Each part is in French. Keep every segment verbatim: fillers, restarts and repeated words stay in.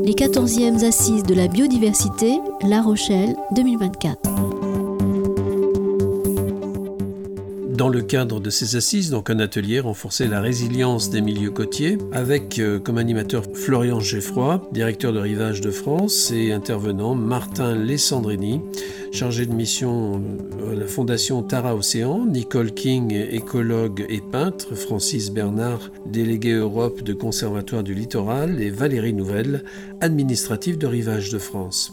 les quatorzièmes Assises de la biodiversité, La Rochelle deux mille vingt-quatre. Dans le cadre de ces assises, donc un atelier renforcer la résilience des milieux côtiers, avec euh, comme animateur Florian Geffroy, directeur de Rivage de France, et intervenant Martin Lessandrini, chargé de mission à la Fondation Tara Océan, Nicole King, écologue et peintre, Francis Bernard, délégué Europe de Conservatoire du Littoral, et Valérie Nouvelle, administrative de Rivage de France.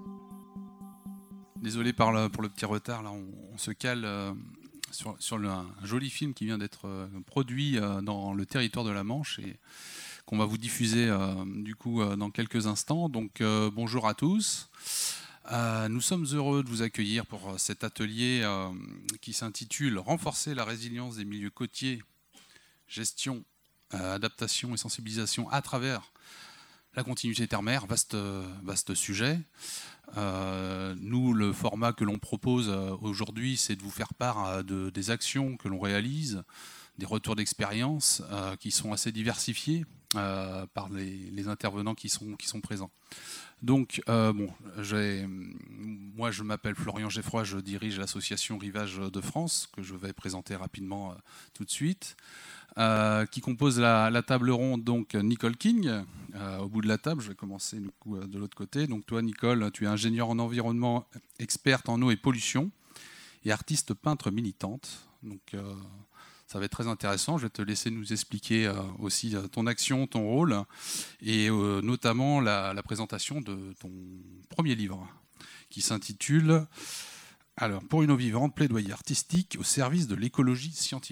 Désolé par le, pour le petit retard, là on, on se cale euh, sur, sur le, un joli film qui vient d'être euh, produit euh, dans le territoire de la Manche et qu'on va vous diffuser euh, du coup euh, dans quelques instants. Donc euh, bonjour à tous. Euh, nous sommes heureux de vous accueillir pour euh, cet atelier euh, qui s'intitule « Renforcer la résilience des milieux côtiers, gestion, euh, adaptation et sensibilisation à travers la continuité terre-mer », vaste, vaste sujet. Euh, nous, le format que l'on propose euh, aujourd'hui, c'est de vous faire part euh, de, des actions que l'on réalise, des retours d'expérience euh, qui sont assez diversifiés euh, par les, les intervenants qui sont, qui sont présents. Donc, euh, bon, j'ai, moi, je m'appelle Florian Geffroy, je dirige l'association Rivage de France, que je vais présenter rapidement euh, tout de suite. Euh, qui compose la, la table ronde, donc Nicole King, euh, au bout de la table. Je vais commencer du coup, de l'autre côté. Donc toi, Nicole, tu es ingénieure en environnement, experte en eau et pollution, et artiste peintre militante. Donc euh, ça va être très intéressant. Je vais te laisser nous expliquer euh, aussi euh, ton action, ton rôle, et euh, notamment la, la présentation de ton premier livre, qui s'intitule alors, « Pour une eau vivante, plaidoyer artistique au service de l'écologie scientifique ».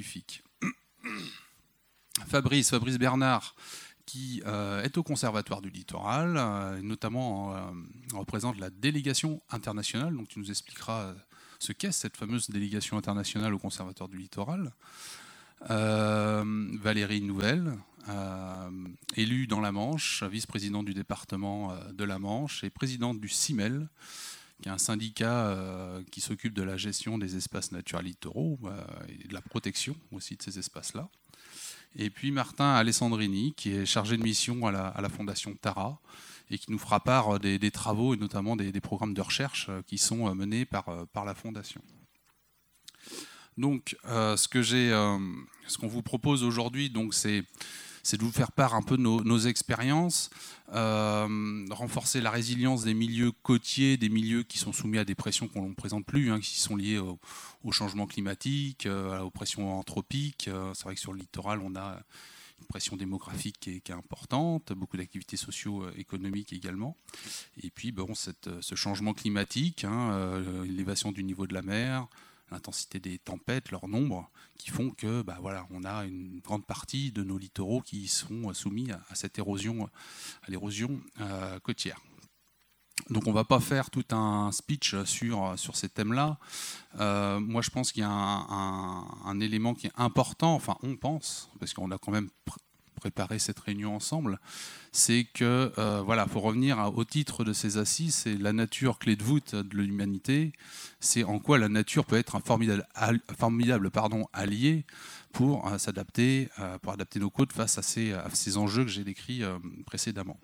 Fabrice, Fabrice Bernard, qui euh, est au Conservatoire du Littoral, euh, notamment euh, représente la délégation internationale. Donc tu nous expliqueras euh, ce qu'est cette fameuse délégation internationale au Conservatoire du Littoral. Euh, Valérie Nouvelle, euh, élue dans la Manche, vice-présidente du département euh, de la Manche et présidente du CIMEL, qui est un syndicat euh, qui s'occupe de la gestion des espaces naturels littoraux euh, et de la protection aussi de ces espaces-là. Et puis Martin Alessandrini, qui est chargé de mission à la, à la Fondation Tara et qui nous fera part des, des travaux et notamment des, des programmes de recherche qui sont menés par, par la Fondation. Donc, euh, ce, que j'ai, euh, ce qu'on vous propose aujourd'hui, donc, c'est, c'est de vous faire part un peu de nos, nos expériences, euh, renforcer la résilience des milieux côtiers, des milieux qui sont soumis à des pressions qu'on ne présente plus, hein, qui sont liées au, au changement climatique, euh, aux pressions anthropiques. Euh, c'est vrai que sur le littoral, on a une pression démographique qui est, qui est importante, beaucoup d'activités socio-économiques également. Et puis, bon, cette, ce changement climatique, hein, euh, l'élévation du niveau de la mer, l'intensité des tempêtes, leur nombre, qui font que bah, voilà, on a une grande partie de nos littoraux qui sont soumis à, à cette érosion, à l'érosion euh, côtière. Donc on ne va pas faire tout un speech sur, sur ces thèmes-là. Euh, moi je pense qu'il y a un, un, un élément qui est important, enfin on pense, parce qu'on a quand même pr- préparé cette réunion ensemble, c'est que euh, voilà, faut revenir à, au titre de ces assises, c'est la nature clé de voûte de l'humanité, c'est en quoi la nature peut être un formidable, formidable pardon, allié pour euh, s'adapter, euh, pour adapter nos côtes face à ces, à ces enjeux que j'ai décrits euh, précédemment.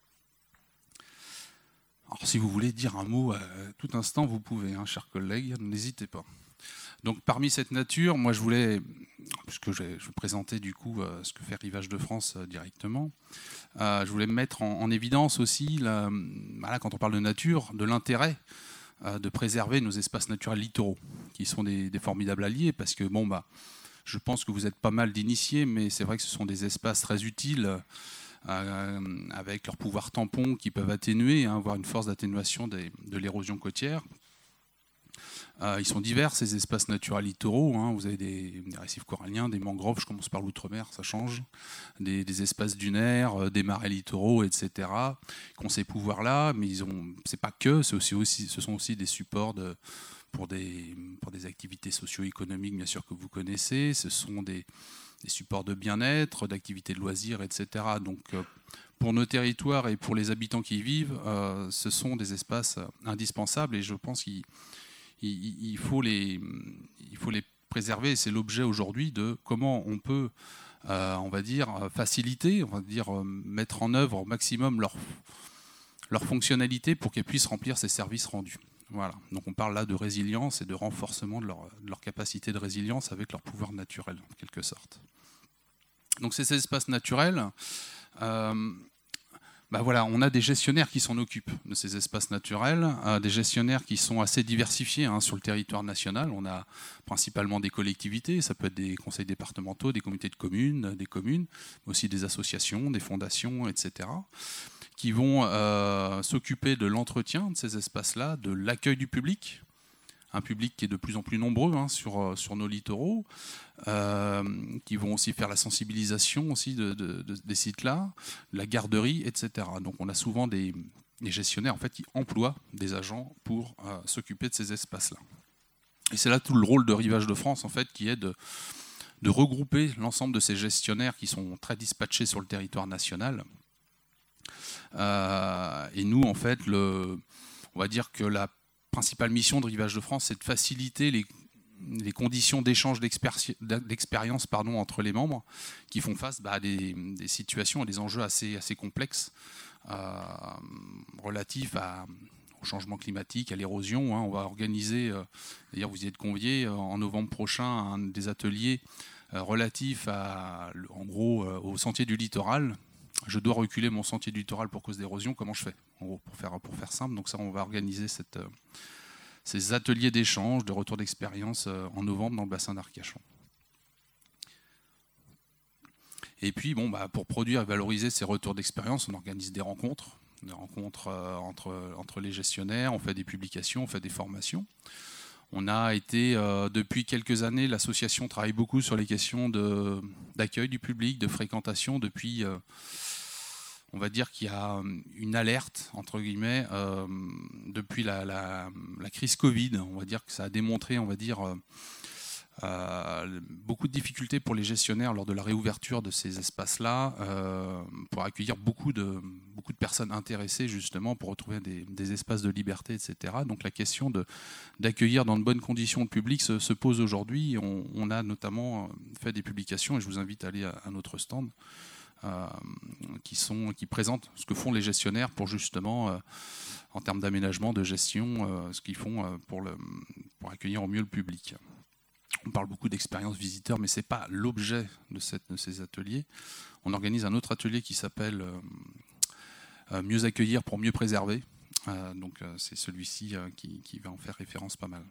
Alors, si vous voulez dire un mot à tout instant, vous pouvez, hein, chers collègues, n'hésitez pas. Donc, parmi cette nature, moi, je voulais, puisque je vais présenter du coup euh, ce que fait Rivage de France euh, directement, euh, je voulais mettre en, en évidence aussi, la, voilà, quand on parle de nature, de l'intérêt euh, de préserver nos espaces naturels littoraux, qui sont des, des formidables alliés, parce que bon, bah, je pense que vous êtes pas mal d'initiés, mais c'est vrai que ce sont des espaces très utiles. Euh, avec leur pouvoir tampon qui peuvent atténuer, hein, avoir une force d'atténuation des, de l'érosion côtière. Euh, ils sont divers, ces espaces naturels littoraux. Hein. Vous avez des, des récifs coralliens, des mangroves, je commence par l'outre-mer, ça change, des, des espaces dunaires, euh, des marais littoraux, et cetera, qui ont ces pouvoirs-là, mais ils ont, c'est pas que, c'est aussi, aussi, ce sont aussi des supports de, pour, des, pour des activités socio-économiques, bien sûr, que vous connaissez. Ce sont des des supports de bien-être, d'activités de loisirs, et cetera. Donc, euh, pour nos territoires et pour les habitants qui y vivent, euh, ce sont des espaces indispensables et je pense qu'il il, il faut les, il faut les préserver. C'est l'objet aujourd'hui de comment on peut, euh, on va dire, faciliter, on va dire, mettre en œuvre au maximum leur, leur fonctionnalité pour qu'elles puissent remplir ces services rendus. Voilà. Donc on parle là de résilience et de renforcement de leur, de leur capacité de résilience avec leur pouvoir naturel, en quelque sorte. Donc ces espaces naturels, euh, bah voilà, on a des gestionnaires qui s'en occupent de ces espaces naturels, euh, des gestionnaires qui sont assez diversifiés hein, sur le territoire national. On a principalement des collectivités, ça peut être des conseils départementaux, des comités de communes, des communes, mais aussi des associations, des fondations, et cetera, qui vont euh, s'occuper de l'entretien de ces espaces-là, de l'accueil du public, un public qui est de plus en plus nombreux hein, sur, sur nos littoraux, euh, qui vont aussi faire la sensibilisation aussi de, de, de, des sites-là, la garderie, et cetera. Donc on a souvent des, des gestionnaires en fait, qui emploient des agents pour euh, s'occuper de ces espaces-là. Et c'est là tout le rôle de Rivage de France, en fait, qui est de, de regrouper l'ensemble de ces gestionnaires qui sont très dispatchés sur le territoire national. Euh, et nous, en fait, le, on va dire que la principale mission de Rivage de France, c'est de faciliter les, les conditions d'échange d'expérience pardon, entre les membres qui font face bah, à des, des situations, à des enjeux assez, assez complexes euh, relatifs à, au changement climatique, à l'érosion. Hein. On va organiser, euh, d'ailleurs vous y êtes conviés, euh, en novembre prochain, un des ateliers euh, relatifs à, en gros, euh, au sentier du littoral. Je dois reculer mon sentier du littoral pour cause d'érosion, comment je fais en gros, pour faire, pour faire simple. Donc ça, on va organiser cette, euh, ces ateliers d'échange, de retour d'expérience euh, en novembre dans le bassin d'Arcachon. Et puis, bon, bah, pour produire et valoriser ces retours d'expérience, on organise des rencontres, des rencontres euh, entre, entre les gestionnaires, on fait des publications, on fait des formations. On a été, euh, depuis quelques années, l'association travaille beaucoup sur les questions de, d'accueil du public, de fréquentation. Depuis, euh, on va dire qu'il y a une alerte, entre guillemets, euh, depuis la, la, la crise Covid. On va dire que ça a démontré, on va dire, euh, euh, beaucoup de difficultés pour les gestionnaires lors de la réouverture de ces espaces-là, euh, pour accueillir beaucoup de, beaucoup de personnes intéressées justement pour retrouver des, des espaces de liberté, et cetera. Donc la question de, d'accueillir dans de bonnes conditions le public se, se pose aujourd'hui. On, on a notamment fait des publications, et je vous invite à aller à, à notre stand, euh, qui, sont, qui présentent ce que font les gestionnaires pour justement, euh, en termes d'aménagement, de gestion, euh, ce qu'ils font euh, pour, le, pour accueillir au mieux le public. On parle beaucoup d'expérience visiteur, mais ce n'est pas l'objet de, cette, de ces ateliers. On organise un autre atelier qui s'appelle euh, « Mieux accueillir pour mieux préserver ». Euh, donc euh, c'est celui-ci euh, qui, qui va en faire référence pas mal.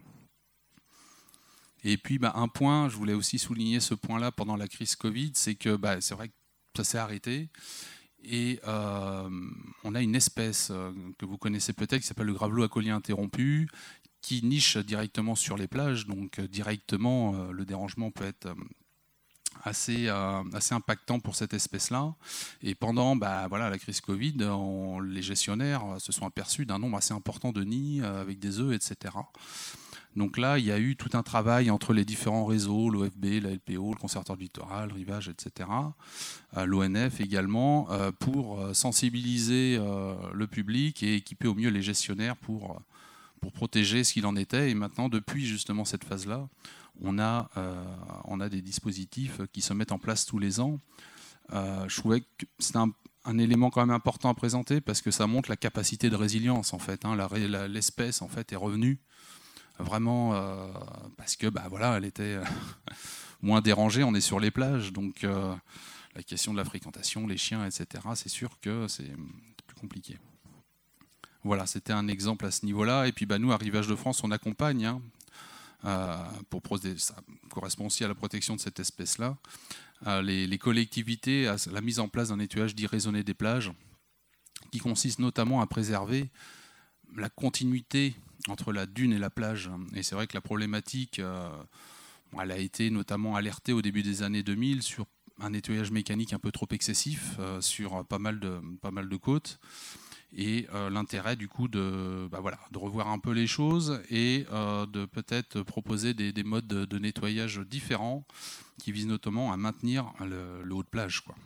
Et puis bah, un point, je voulais aussi souligner ce point-là pendant la crise Covid, c'est que bah, c'est vrai que ça s'est arrêté. Et euh, on a une espèce euh, que vous connaissez peut-être qui s'appelle le gravelot à collier interrompu, qui niche directement sur les plages, donc euh, directement euh, le dérangement peut être euh, assez, euh, assez impactant pour cette espèce-là. Et pendant bah, voilà, la crise Covid, on, les gestionnaires se sont aperçus d'un nombre assez important de nids euh, avec des œufs, et cetera. Donc là, il y a eu tout un travail entre les différents réseaux, l'O F B, la L P O, le Conservatoire du littoral, Rivage, et cetera, euh, l'O N F également, euh, pour sensibiliser euh, le public et équiper au mieux les gestionnaires pour... pour protéger ce qu'il en était. Et maintenant, depuis justement cette phase-là, on a, euh, on a des dispositifs qui se mettent en place tous les ans. Euh, je trouvais que c'est un, un élément quand même important à présenter parce que ça montre la capacité de résilience, en fait. Hein. La, la, l'espèce, en fait, est revenue vraiment euh, parce que, bah, voilà, elle était moins dérangée. On est sur les plages, donc euh, la question de la fréquentation, les chiens, et cetera, c'est sûr que c'est plus compliqué. Voilà, c'était un exemple à ce niveau-là. Et puis bah, nous, à Rivage de France, on accompagne, hein, euh, pour ça correspond aussi à la protection de cette espèce-là, euh, les, les collectivités à la mise en place d'un nettoyage dit raisonné des plages, qui consiste notamment à préserver la continuité entre la dune et la plage. Et c'est vrai que la problématique, euh, elle a été notamment alertée au début des années deux mille sur un nettoyage mécanique un peu trop excessif euh, sur pas mal de, pas mal de côtes. Et euh, l'intérêt du coup de, bah voilà, de revoir un peu les choses et euh, de peut-être proposer des, des modes de, de nettoyage différents qui visent notamment à maintenir le, le haut de plage, quoi.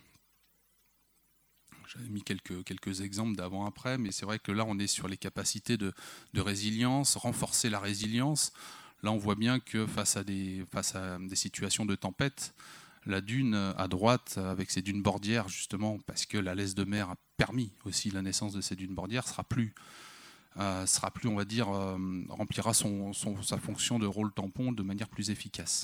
J'avais mis quelques, quelques exemples d'avant-après, mais c'est vrai que là on est sur les capacités de, de résilience, renforcer la résilience. Là on voit bien que face à des, face à des situations de tempête, la dune à droite avec ses dunes bordières justement parce que la laisse de mer a permis aussi la naissance de ces dunes bordières, sera plus, euh, sera plus on va dire, euh, remplira son, son, sa fonction de rôle tampon de manière plus efficace.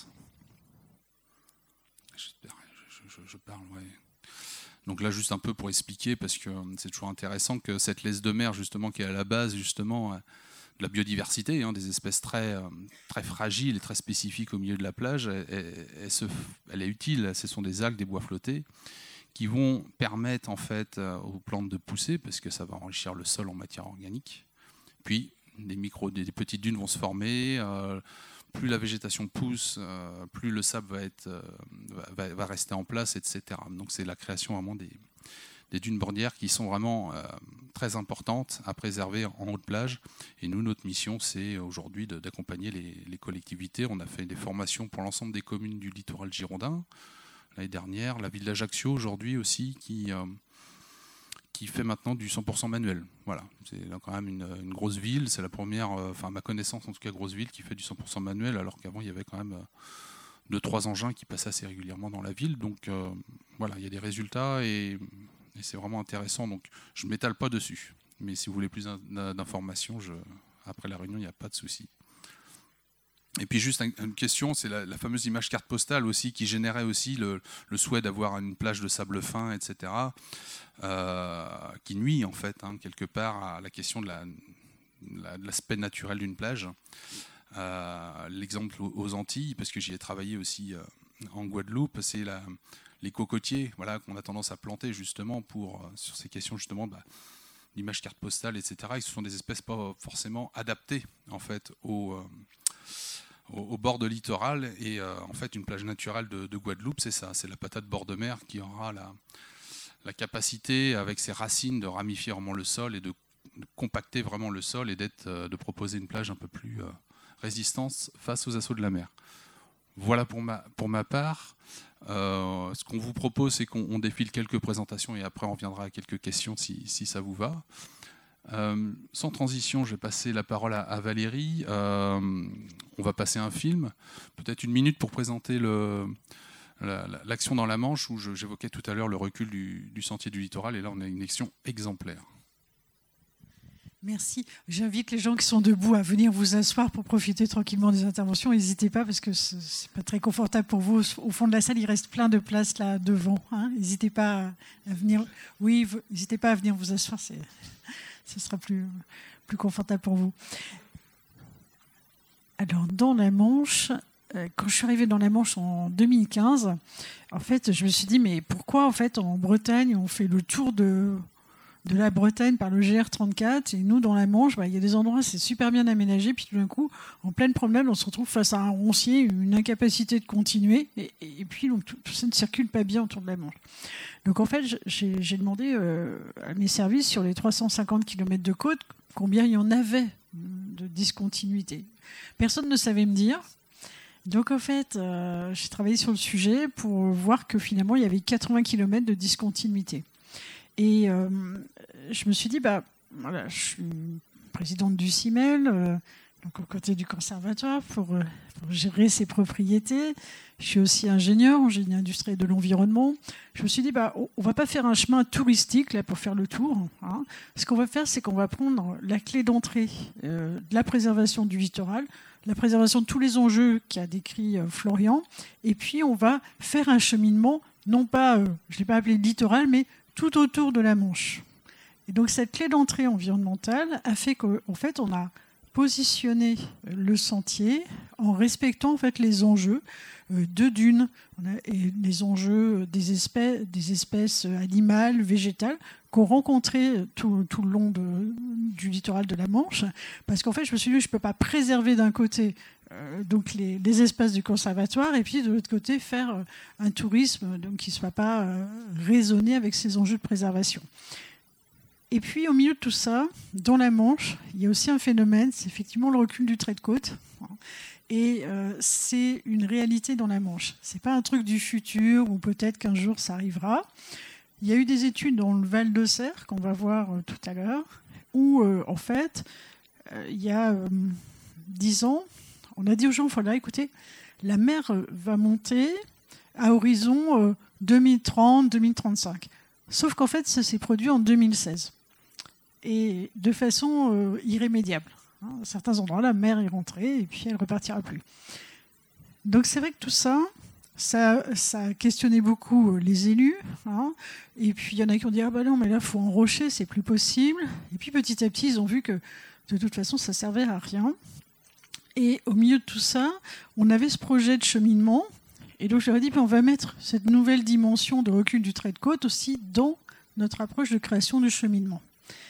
J'espère, je, je, je parle, ouais. Donc là, juste un peu pour expliquer, parce que c'est toujours intéressant que cette laisse de mer, justement, qui est à la base, justement, de la biodiversité, hein, des espèces très, très fragiles et très spécifiques au milieu de la plage, elle, elle, elle, se, elle est utile. Ce sont des algues, des bois flottés, qui vont permettre, en fait, aux plantes de pousser, parce que ça va enrichir le sol en matière organique. Puis, des, micro, des petites dunes vont se former. Euh, plus la végétation pousse, euh, plus le sable va, être, euh, va, va rester en place, et cetera. Donc c'est la création vraiment des, des dunes bordières qui sont vraiment euh, très importantes à préserver en haute plage. Et nous, notre mission, c'est aujourd'hui de, d'accompagner les, les collectivités. On a fait des formations pour l'ensemble des communes du littoral girondin l'année dernière. La ville d'Ajaccio aujourd'hui aussi qui... Euh, qui fait maintenant du cent pour cent manuel. Voilà, c'est quand même une, une grosse ville, c'est la première, enfin à ma connaissance en tout cas, grosse ville qui fait du cent pour cent manuel, alors qu'avant il y avait quand même deux, trois engins qui passaient assez régulièrement dans la ville. Donc euh, voilà, il y a des résultats et, et c'est vraiment intéressant. Donc je ne m'étale pas dessus, mais si vous voulez plus d'informations, je, après la réunion, il n'y a pas de souci. Et puis juste une question, c'est la, la fameuse image carte postale aussi qui générait aussi le, le souhait d'avoir une plage de sable fin, et cetera, euh, qui nuit en fait hein, quelque part à la question de, la, la, de l'aspect naturel d'une plage. Euh, l'exemple aux Antilles, parce que j'y ai travaillé aussi euh, en Guadeloupe, c'est la, les cocotiers, voilà, qu'on a tendance à planter justement pour euh, sur ces questions justement bah, d'image carte postale, et cetera. Et ce sont des espèces pas forcément adaptées en fait au euh, Au, au bord de littoral et euh, en fait une plage naturelle de, de Guadeloupe, c'est ça, c'est la patate bord de mer qui aura la, la capacité avec ses racines de ramifier vraiment le sol et de, de compacter vraiment le sol et d'être, euh, de proposer une plage un peu plus euh, résistante face aux assauts de la mer. Voilà pour ma, pour ma part. Euh, ce qu'on vous propose, c'est qu'on on défile quelques présentations et après on reviendra à quelques questions si, si ça vous va. Euh, sans transition, je vais passer la parole à, à Valérie. Euh, on va passer un film, peut-être une minute pour présenter le, la, la, l'action dans la Manche, où je, j'évoquais tout à l'heure le recul du, du sentier du littoral, et là on a une action exemplaire. Merci. J'invite les gens qui sont debout à venir vous asseoir pour profiter tranquillement des interventions. N'hésitez pas, parce que ce n'est pas très confortable pour vous. Au fond de la salle, il reste plein de places là devant. Hein. N'hésitez pas à venir. Oui, vous, n'hésitez pas à venir vous asseoir. C'est... ce sera plus, plus confortable pour vous. Alors, dans la Manche, euh, quand je suis arrivée dans la Manche en deux mille quinze, en fait, je me suis dit, mais pourquoi, en fait, en Bretagne, on fait le tour de, de la Bretagne par le G R trente-quatre, et nous, dans la Manche, bah, il y a des endroits, c'est super bien aménagé, puis tout d'un coup, en pleine promenade, on se retrouve face à un roncier, une incapacité de continuer, et, et puis donc, tout, tout ça ne circule pas bien autour de la Manche. Donc en fait, j'ai, j'ai demandé euh, à mes services, sur les trois cent cinquante kilomètres de côte, combien il y en avait de discontinuité. Personne ne savait me dire. Donc en fait, euh, j'ai travaillé sur le sujet pour voir que finalement, il y avait quatre-vingts kilomètres de discontinuité. Et euh, je me suis dit, bah, voilà, je suis présidente du C I M E L, euh, donc aux côtés du conservatoire, pour, euh, pour gérer ses propriétés. Je suis aussi ingénieur en génie industriel de l'environnement. Je me suis dit, bah, on ne va pas faire un chemin touristique là, pour faire le tour. Hein. Ce qu'on va faire, c'est qu'on va prendre la clé d'entrée euh, de la préservation du littoral, la préservation de tous les enjeux qu'a décrit euh, Florian, et puis on va faire un cheminement, non pas, euh, je ne l'ai pas appelé littoral, mais tout autour de la Manche. Et donc cette clé d'entrée environnementale a fait qu'en fait, on a positionné le sentier en respectant en fait, les enjeux de dunes et les enjeux des espèces, des espèces animales, végétales qu'on rencontrait tout, tout le long de, du littoral de la Manche. Parce qu'en fait, je me suis dit, je ne peux pas préserver d'un côté euh, donc les, les espaces du conservatoire et puis de l'autre côté faire un tourisme donc, qui ne soit pas euh, raisonné avec ces enjeux de préservation. Et puis, au milieu de tout ça, dans la Manche, il y a aussi un phénomène, c'est effectivement le recul du trait de côte. Et euh, c'est une réalité dans la Manche. Ce n'est pas un truc du futur ou peut-être qu'un jour ça arrivera. Il y a eu des études dans le Val d'Auxerre, qu'on va voir euh, tout à l'heure, où, euh, en fait, euh, il y a euh, dix ans, on a dit aux gens, voilà, écoutez, la mer va monter à horizon euh, deux mille trente deux mille trente-cinq. Sauf qu'en fait, ça s'est produit en deux mille seize. Et de façon euh, irrémédiable. Hein. À certains endroits, la mer est rentrée et puis elle ne repartira plus. Donc c'est vrai que tout ça, ça, ça a questionné beaucoup les élus. Hein. Et puis il y en a qui ont dit « Ah ben non, mais là, il faut enrocher, c'est plus possible. » Et puis petit à petit, ils ont vu que de toute façon, ça ne servait à rien. Et au milieu de tout ça, on avait ce projet de cheminement. Et donc je leur ai dit ben, « On va mettre cette nouvelle dimension de recul du trait de côte aussi dans notre approche de création du cheminement. »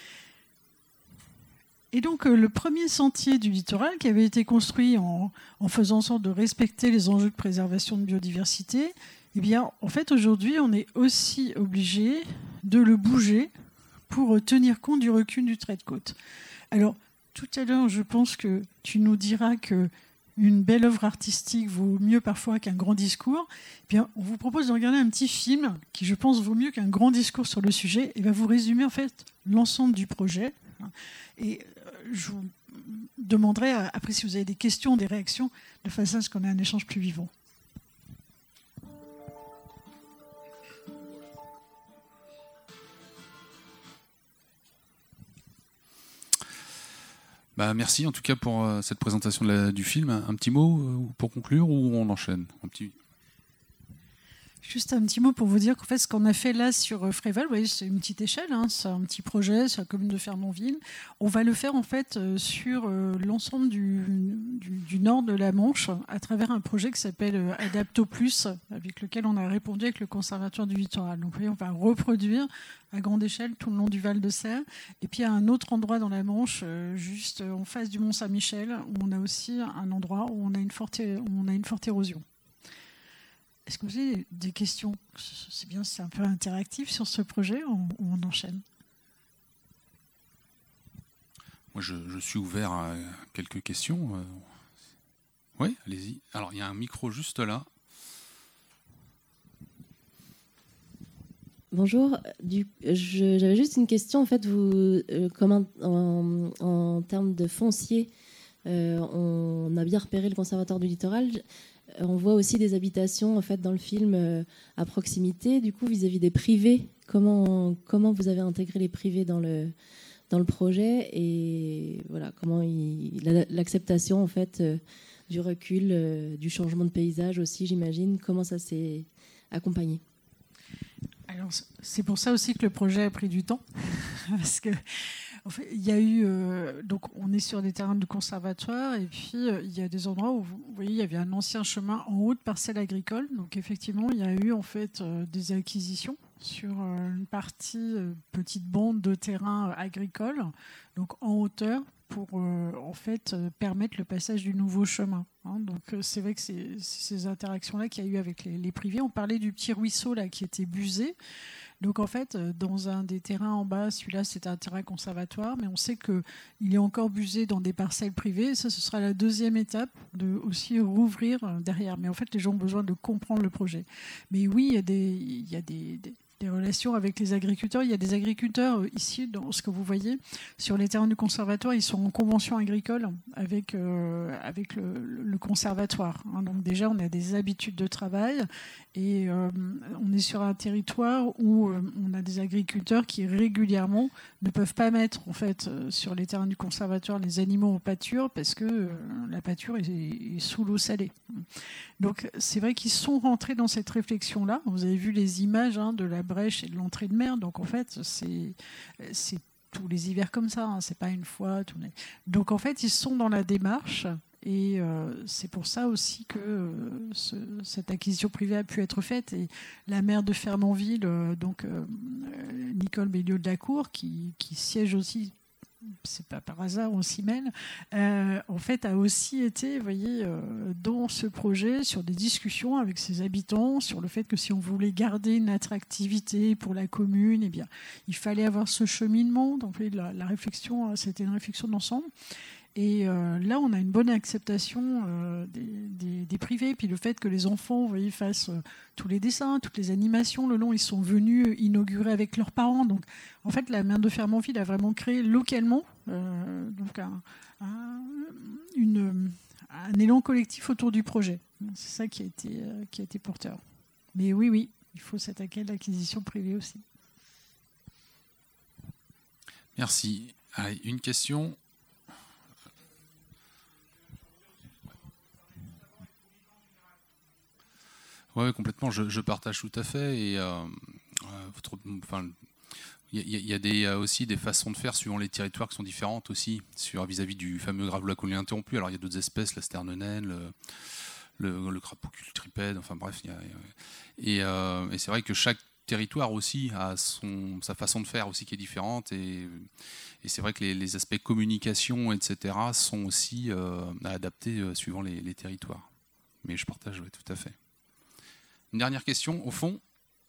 Et donc, le premier sentier du littoral qui avait été construit en, en faisant en sorte de respecter les enjeux de préservation de biodiversité, eh bien, en fait, aujourd'hui, on est aussi obligé de le bouger pour tenir compte du recul du trait de côte. Alors, tout à l'heure, je pense que tu nous diras qu'une belle œuvre artistique vaut mieux parfois qu'un grand discours. Eh bien, on vous propose de regarder un petit film qui, je pense, vaut mieux qu'un grand discours sur le sujet et va vous résumer, en fait, l'ensemble du projet. Et je vous demanderai, après, si vous avez des questions, des réactions, de façon à ce qu'on ait un échange plus vivant. Bah, merci en tout cas pour euh, cette présentation de la, du film. Un, un petit mot euh, pour conclure ou on enchaîne un petit... Juste un petit mot pour vous dire qu'en fait, ce qu'on a fait là sur Fréval, vous voyez, c'est une petite échelle, hein, c'est un petit projet sur la commune de Fermonville. On va le faire en fait sur l'ensemble du, du, du nord de la Manche à travers un projet qui s'appelle Adapto Plus, avec lequel on a répondu avec le Conservatoire du Littoral. Donc, vous voyez, on va reproduire à grande échelle tout le long du Val de Serre. Et puis, à un autre endroit dans la Manche, juste en face du Mont-Saint-Michel, où on a aussi un endroit où on a une forte, où on a une forte érosion. Est-ce que vous avez des questions? C'est bien, c'est un peu interactif sur ce projet ou on enchaîne? Moi, je, je suis ouvert à quelques questions. Oui, allez-y. Alors, il y a un micro juste là. Bonjour. Du, je, j'avais juste une question. En fait, vous, euh, comme en, en, en termes de foncier, euh, on a bien repéré le Conservatoire du Littoral. On voit aussi des habitations en fait, dans le film euh, à proximité. Du coup, vis-à-vis des privés, comment, comment vous avez intégré les privés dans le, dans le projet et voilà, comment il, la, l'acceptation en fait, euh, du recul, euh, du changement de paysage aussi, j'imagine. Comment ça s'est accompagné? Alors, c'est pour ça aussi que le projet a pris du temps. Parce que en fait, il y a eu, euh, donc on est sur des terrains de conservatoire et puis euh, il y a des endroits où vous voyez il y avait un ancien chemin en haut de parcelles agricoles. Donc effectivement il y a eu en fait euh, des acquisitions sur euh, une partie euh, petite bande de terrain euh, agricole, donc en hauteur pour euh, en fait euh, permettre le passage du nouveau chemin. Hein. Donc euh, c'est vrai que c'est, c'est ces interactions là qu'il y a eu avec les, les privés. On parlait du petit ruisseau là qui était busé. Donc en fait, dans un des terrains en bas, celui-là c'était un terrain conservatoire, mais on sait qu'il est encore busé dans des parcelles privées. Et ça, ce sera la deuxième étape de aussi rouvrir derrière. Mais en fait, les gens ont besoin de comprendre le projet. Mais oui, il y a des, il y a des, des des relations avec les agriculteurs. Il y a des agriculteurs ici, dans ce que vous voyez, sur les terrains du conservatoire, ils sont en convention agricole avec, euh, avec le, le conservatoire. Hein. Donc déjà, on a des habitudes de travail et euh, on est sur un territoire où euh, on a des agriculteurs qui régulièrement ne peuvent pas mettre en fait, euh, sur les terrains du conservatoire les animaux en pâture parce que euh, la pâture est, est sous l'eau salée. Donc c'est vrai qu'ils sont rentrés dans cette réflexion-là. Vous avez vu les images hein, de la brèche et de l'entrée de mer. Donc en fait, c'est, c'est tous les hivers comme ça. Hein. C'est pas une fois. Tous les... Donc en fait, ils sont dans la démarche. Et euh, c'est pour ça aussi que euh, ce, cette acquisition privée a pu être faite. Et la maire de Fermonville, euh, donc euh, Nicole Béliot-de-la-Cour, qui, qui siège aussi, c'est pas par hasard, on s'y mêle, euh, en fait a aussi été, vous voyez, euh, dans ce projet sur des discussions avec ses habitants sur le fait que si on voulait garder une attractivité pour la commune, eh bien, il fallait avoir ce cheminement. Donc la, la réflexion, c'était une réflexion d'ensemble. Et euh, là, on a une bonne acceptation euh, des, des, des privés. Puis le fait que les enfants, vous voyez, fassent euh, tous les dessins, toutes les animations le long, ils sont venus inaugurer avec leurs parents. Donc, en fait, la maire de Fermonville a vraiment créé localement euh, donc un, un, une, un élan collectif autour du projet. C'est ça qui a été, euh, qui a été porteur. Mais oui, oui, il faut s'attaquer à l'acquisition privée aussi. Merci. Allez, une question. Oui, complètement, je, je partage tout à fait. Et, euh, votre, enfin, il y, y a des, aussi des façons de faire suivant les territoires qui sont différentes aussi, sur, vis-à-vis du fameux gravelois collier interrompu. Alors il y a d'autres espèces, la sterne naine, le, le, le crapaud cultripède, enfin bref. Y a, et, euh, et c'est vrai que chaque territoire aussi a son, sa façon de faire aussi qui est différente. Et, et c'est vrai que les, les aspects communication, et cetera, sont aussi euh, à adapter euh, suivant les, les territoires. Mais je partage, ouais, tout à fait. Une dernière question, au fond.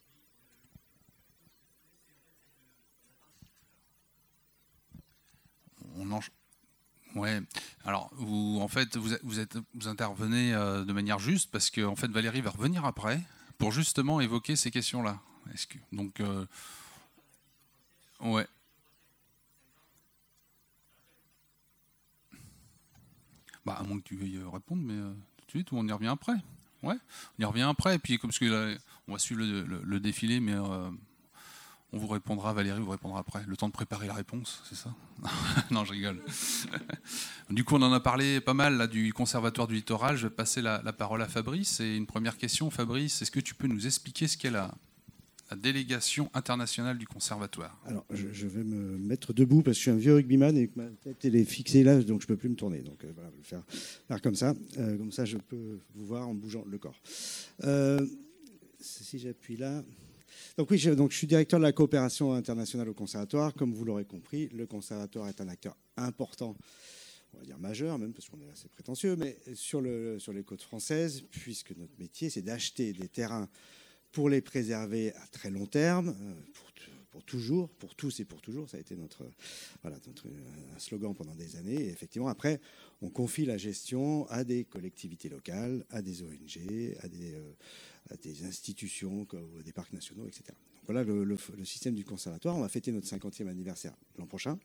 On en... Ouais. Alors, vous, en fait, vous, vous, êtes, vous intervenez euh, de manière juste parce que, en fait, Valérie va revenir après pour justement évoquer ces questions-là. Est-ce que, donc, euh, ouais. Bah, à moins que tu veuilles répondre, mais euh, tout de suite, ou on y revient après. Ouais, on y revient après. Et puis, comme parce que là, on va suivre le, le, le défilé, mais euh, on vous répondra, Valérie vous répondra après. Le temps de préparer la réponse, c'est ça? Non, je rigole. Du coup, on en a parlé pas mal là, du Conservatoire du Littoral. Je vais passer la, la parole à Fabrice. Et une première question, Fabrice, est-ce que tu peux nous expliquer ce qu'est la, la délégation internationale du Conservatoire? Alors, je, je vais me mettre debout parce que je suis un vieux rugbyman et que ma tête elle est fixée là, donc je ne peux plus me tourner. Donc euh, voilà, je vais le faire, faire comme ça. Euh, comme ça, je peux vous voir en bougeant le corps. Euh, si j'appuie là... Donc oui, je, donc je suis directeur de la coopération internationale au Conservatoire. Comme vous l'aurez compris, le Conservatoire est un acteur important, on va dire majeur même, parce qu'on est assez prétentieux, mais sur, le, sur les côtes françaises, puisque notre métier, c'est d'acheter des terrains pour les préserver à très long terme, pour, pour toujours, pour tous et pour toujours. Ça a été notre, voilà, notre un slogan pendant des années. Et effectivement, après, on confie la gestion à des collectivités locales, à des O N G, à des... Euh, à des institutions, à des parcs nationaux, et cetera. Donc voilà le, le, le système du conservatoire. On va fêter notre cinquantième anniversaire l'an prochain.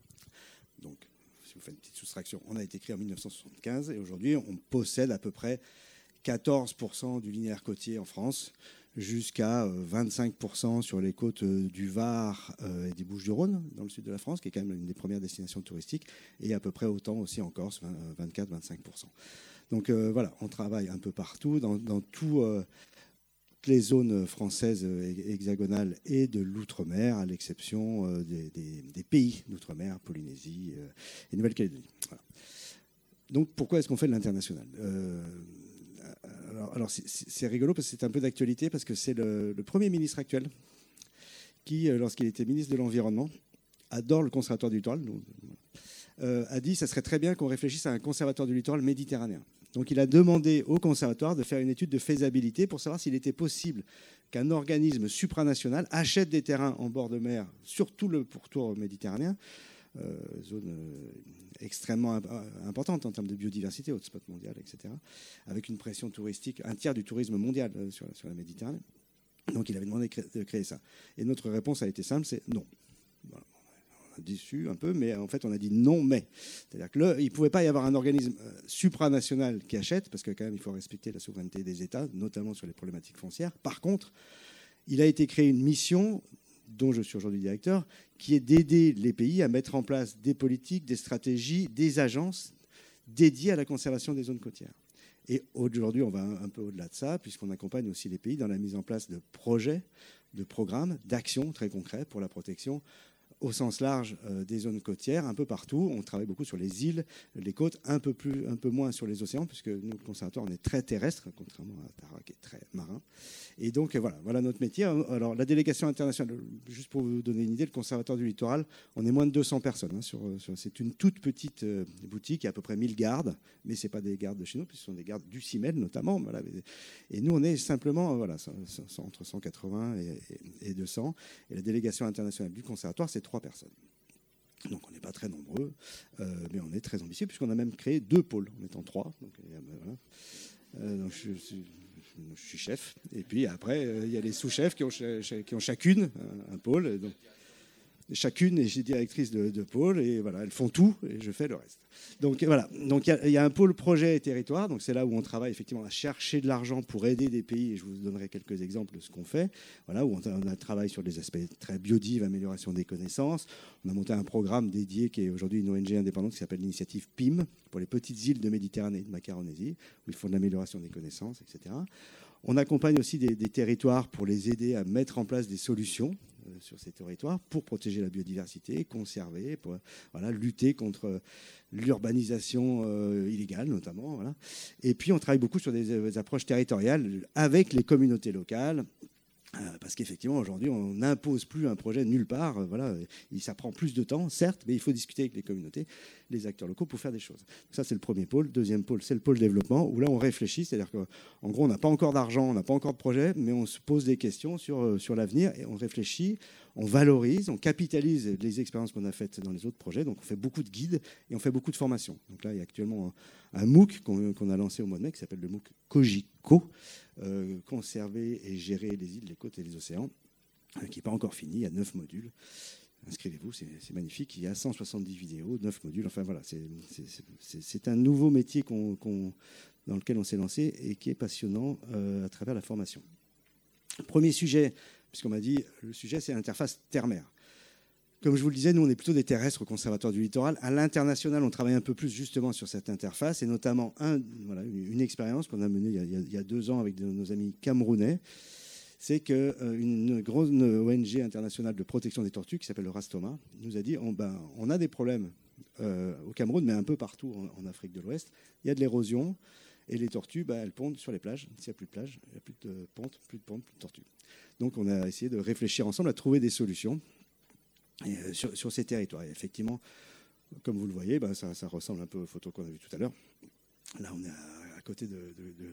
Donc, si vous faites une petite soustraction, on a été créé en mille neuf cent soixante-quinze et aujourd'hui, on possède à peu près quatorze pour cent du linéaire côtier en France, jusqu'à vingt-cinq pour cent sur les côtes du Var et des Bouches-du-Rhône, dans le sud de la France, qui est quand même une des premières destinations touristiques, et à peu près autant aussi en Corse, vingt-quatre à vingt-cinq pour cent. Donc euh, voilà, on travaille un peu partout, dans, dans tout, euh, toutes les zones françaises hexagonales et de l'outre-mer, à l'exception euh, des, des, des pays d'outre-mer, Polynésie euh, et Nouvelle-Calédonie. Voilà. Donc pourquoi est-ce qu'on fait de l'international? euh, Alors, alors c'est, c'est rigolo parce que c'est un peu d'actualité, parce que c'est le, le Premier ministre actuel qui, lorsqu'il était ministre de l'Environnement, adore le Conservatoire du littoral, euh, a dit que ça serait très bien qu'on réfléchisse à un conservatoire du littoral méditerranéen. Donc il a demandé au conservatoire de faire une étude de faisabilité pour savoir s'il était possible qu'un organisme supranational achète des terrains en bord de mer sur tout le pourtour méditerranéen, euh, zone euh, extrêmement imp- importante en termes de biodiversité, hotspot mondial, et cetera, avec une pression touristique, un tiers du tourisme mondial euh, sur, sur la Méditerranée. Donc il avait demandé de créer, de créer ça. Et notre réponse a été simple, c'est non. Voilà. Déçu un peu, mais en fait on a dit non mais. C'est-à-dire qu'il ne pouvait pas y avoir un organisme euh, supranational qui achète, parce que quand même il faut respecter la souveraineté des États, notamment sur les problématiques foncières. Par contre, il a été créé une mission, dont je suis aujourd'hui directeur, qui est d'aider les pays à mettre en place des politiques, des stratégies, des agences dédiées à la conservation des zones côtières. Et aujourd'hui, on va un peu au-delà de ça, puisqu'on accompagne aussi les pays dans la mise en place de projets, de programmes, d'actions très concrets pour la protection au sens large euh, des zones côtières, un peu partout. On travaille beaucoup sur les îles, les côtes, un peu, plus, un peu moins sur les océans, puisque nous, le conservatoire, on est très terrestre, contrairement à Tara, qui est très marin. Et donc, euh, voilà, voilà notre métier. Alors, la délégation internationale, juste pour vous donner une idée, le conservatoire du littoral, on est moins de deux cents personnes. Hein, sur, sur, c'est une toute petite euh, boutique, il y a à peu près mille gardes, mais ce n'est pas des gardes de chez nous, puisque ce sont des gardes du C I M E L notamment. Voilà. Et nous, on est simplement voilà, entre cent quatre-vingts et, et, et deux cents. Et la délégation internationale du conservatoire, c'est trois personnes. Donc on n'est pas très nombreux, euh, mais on est très ambitieux, puisqu'on a même créé deux pôles, en étant trois. Donc, euh, voilà. euh, donc je, je, je suis chef, et puis après, euh, il y a les sous-chefs qui ont, ch- qui ont chacune un, un pôle. Donc, chacune est directrice de, de pôle, et voilà, elles font tout, et je fais le reste. Donc voilà, donc il y, y a un pôle projet et territoire, donc c'est là où on travaille effectivement à chercher de l'argent pour aider des pays, et je vous donnerai quelques exemples de ce qu'on fait, voilà, où on, on a travaillé sur des aspects très biodives, amélioration des connaissances. On a monté un programme dédié qui est aujourd'hui une O N G indépendante qui s'appelle l'initiative P I M, pour les petites îles de Méditerranée et de Macaronésie, où ils font de l'amélioration des connaissances, et cetera. On accompagne aussi des, des territoires pour les aider à mettre en place des solutions euh, sur ces territoires pour protéger la biodiversité, conserver, pour voilà, lutter contre l'urbanisation euh, illégale notamment. Voilà. Et puis on travaille beaucoup sur des, des approches territoriales avec les communautés locales. Parce qu'effectivement, aujourd'hui, on n'impose plus un projet nulle part. Voilà, ça prend plus de temps, certes, mais il faut discuter avec les communautés, les acteurs locaux pour faire des choses. Donc ça, c'est le premier pôle. Deuxième pôle, c'est le pôle développement, où là, on réfléchit. C'est-à-dire qu'en gros, on n'a pas encore d'argent, on n'a pas encore de projet, mais on se pose des questions sur, sur l'avenir et on réfléchit, on valorise, on capitalise les expériences qu'on a faites dans les autres projets. Donc, on fait beaucoup de guides et on fait beaucoup de formations. Donc là, il y a actuellement un, un MOOC qu'on, qu'on a lancé au mois de mai qui s'appelle le MOOC Cogico. Euh, conserver et gérer les îles, les côtes et les océans, euh, qui n'est pas encore fini. Il y a neuf modules. Inscrivez-vous, c'est, c'est magnifique. Il y a cent soixante-dix vidéos, neuf modules. Enfin voilà, c'est, c'est, c'est, c'est un nouveau métier qu'on, qu'on, dans lequel on s'est lancé et qui est passionnant euh, à travers la formation. Premier sujet, puisqu'on m'a dit, le sujet c'est l'interface terre-mer. Comme je vous le disais, nous, on est plutôt des terrestres au Conservatoire du Littoral. À l'international, on travaille un peu plus justement sur cette interface, et notamment un, voilà, une expérience qu'on a menée il y a, il y a deux ans avec de, nos amis camerounais. C'est qu'une grosse O N G internationale de protection des tortues, qui s'appelle le Rastoma, nous a dit on, ben, on a des problèmes euh, au Cameroun, mais un peu partout en, en Afrique de l'Ouest. Il y a de l'érosion, et les tortues, ben, elles pondent sur les plages. S'il n'y a plus de plage, il n'y a plus de ponte, plus de ponte, plus de tortues. Donc on a essayé de réfléchir ensemble à trouver des solutions. Et sur, sur ces territoires. Et effectivement, comme vous le voyez, ben ça, ça ressemble un peu aux photos qu'on a vues tout à l'heure. Là, on est à, à côté de, de, de...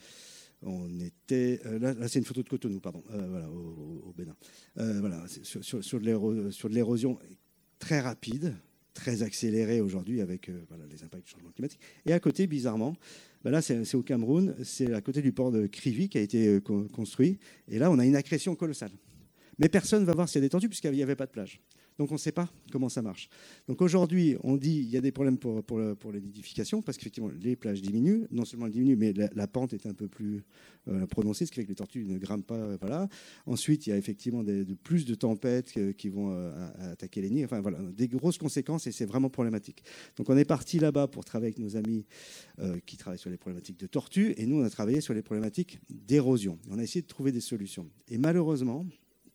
On était... Euh, là, là, c'est une photo de Cotonou, pardon, euh, voilà, au, au Bénin. Euh, voilà, sur, sur, sur, de l'éro, sur de l'érosion très rapide, très accélérée aujourd'hui avec euh, voilà, les impacts du changement climatique. Et à côté, bizarrement, ben là, c'est, c'est au Cameroun, c'est à côté du port de Krivi qui a été euh, construit. Et là, on a une accrétion colossale. Mais personne ne va voir s'il y a des tortues puisqu'il n'y avait pas de plage. Donc on ne sait pas comment ça marche. Donc aujourd'hui, on dit qu'il y a des problèmes pour, pour, pour la nidification parce qu'effectivement, les plages diminuent. Non seulement elles diminuent, mais la, la pente est un peu plus euh, prononcée, ce qui fait que les tortues ne grimpent pas. Voilà. Ensuite, il y a effectivement des, de, plus de tempêtes que, qui vont euh, à, à attaquer les nids. Enfin voilà, des grosses conséquences et c'est vraiment problématique. Donc on est parti là-bas pour travailler avec nos amis euh, qui travaillent sur les problématiques de tortues et nous, on a travaillé sur les problématiques d'érosion. On a essayé de trouver des solutions. Et malheureusement,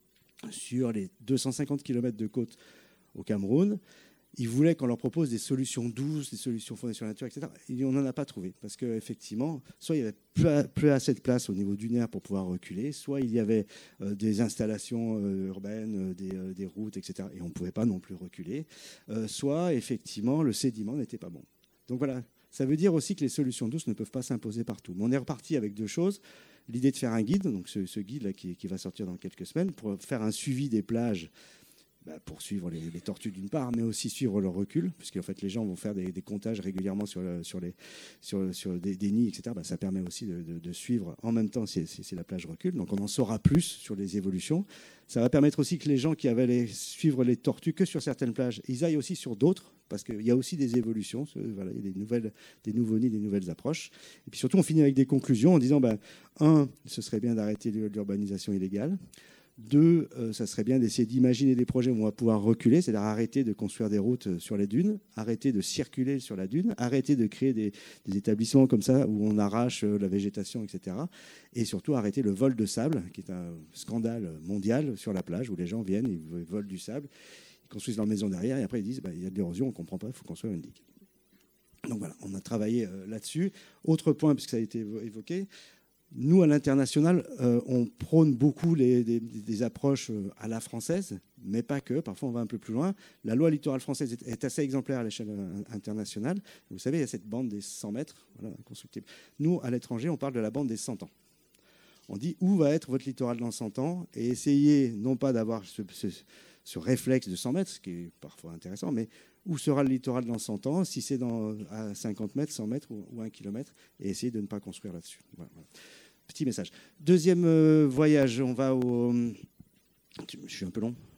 sur les deux cent cinquante kilomètres de côte au Cameroun, ils voulaient qu'on leur propose des solutions douces, des solutions fondées sur la nature, et cetera. Et on n'en a pas trouvé. Parce qu'effectivement, soit il n'y avait plus, plus assez de place au niveau dunaire pour pouvoir reculer, soit il y avait euh, des installations euh, urbaines, euh, des, euh, des routes, et cetera. Et on ne pouvait pas non plus reculer. Euh, soit, effectivement, le sédiment n'était pas bon. Donc voilà, ça veut dire aussi que les solutions douces ne peuvent pas s'imposer partout. Mais on est reparti avec deux choses. L'idée de faire un guide, donc ce, ce guide-là qui, qui va sortir dans quelques semaines, pour faire un suivi des plages, bah pour suivre les, les tortues d'une part, mais aussi suivre leur recul, puisqu'en fait les gens vont faire des, des comptages régulièrement sur, le, sur, les, sur, sur des, des nids, et cetera. Bah, ça permet aussi de, de, de suivre en même temps si, si, si la plage recule. Donc on en saura plus sur les évolutions. Ça va permettre aussi que les gens qui avaient les, suivre les tortues que sur certaines plages, ils aillent aussi sur d'autres, parce qu'il y a aussi des évolutions, voilà, il y a des, nouvelles, des nouveaux nids, des nouvelles approches. Et puis surtout, on finit avec des conclusions en disant, ben, un, ce serait bien d'arrêter l'urbanisation illégale. Deux, euh, ça serait bien d'essayer d'imaginer des projets où on va pouvoir reculer, c'est-à-dire arrêter de construire des routes sur les dunes, arrêter de circuler sur la dune, arrêter de créer des, des établissements comme ça où on arrache la végétation, et cetera. Et surtout arrêter le vol de sable, qui est un scandale mondial sur la plage, où les gens viennent, ils volent du sable, ils construisent leur maison derrière, et après ils disent bah, il y a de l'érosion, on ne comprend pas, il faut construire une digue. Donc voilà, on a travaillé euh, là-dessus. Autre point, puisque ça a été évoqué, nous, à l'international, euh, on prône beaucoup les, des, des approches à la française, mais pas que. Parfois, on va un peu plus loin. La loi littorale française est, est assez exemplaire à l'échelle internationale. Vous savez, il y a cette bande des cent mètres, voilà, constructible. Nous, à l'étranger, on parle de la bande des cent ans. On dit où va être votre littoral dans cent ans et essayez non pas d'avoir ce, ce, ce réflexe de cent mètres, ce qui est parfois intéressant, mais où sera le littoral dans cent ans, si c'est dans, à cinquante mètres, cent mètres ou, ou un kilomètre, et essayez de ne pas construire là-dessus. Voilà, voilà. Petit message. Deuxième euh, voyage, on va au... Je suis un peu long.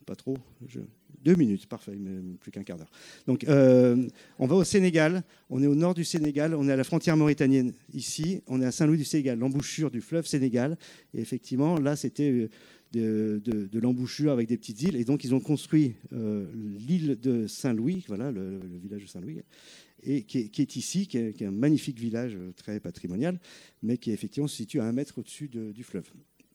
pas trop. Je... Deux minutes, parfait, même plus qu'un quart d'heure. Donc, euh, on va au Sénégal. On est au nord du Sénégal. On est à la frontière mauritanienne. Ici, on est à Saint-Louis du Sénégal, l'embouchure du fleuve Sénégal. Et effectivement, là, c'était de, de, de l'embouchure avec des petites îles. Et donc, ils ont construit euh, l'île de Saint-Louis, voilà, le, le village de Saint-Louis, et qui est, qui est ici, qui est, qui est un magnifique village très patrimonial, mais qui effectivement se situe à un mètre au-dessus de, du fleuve.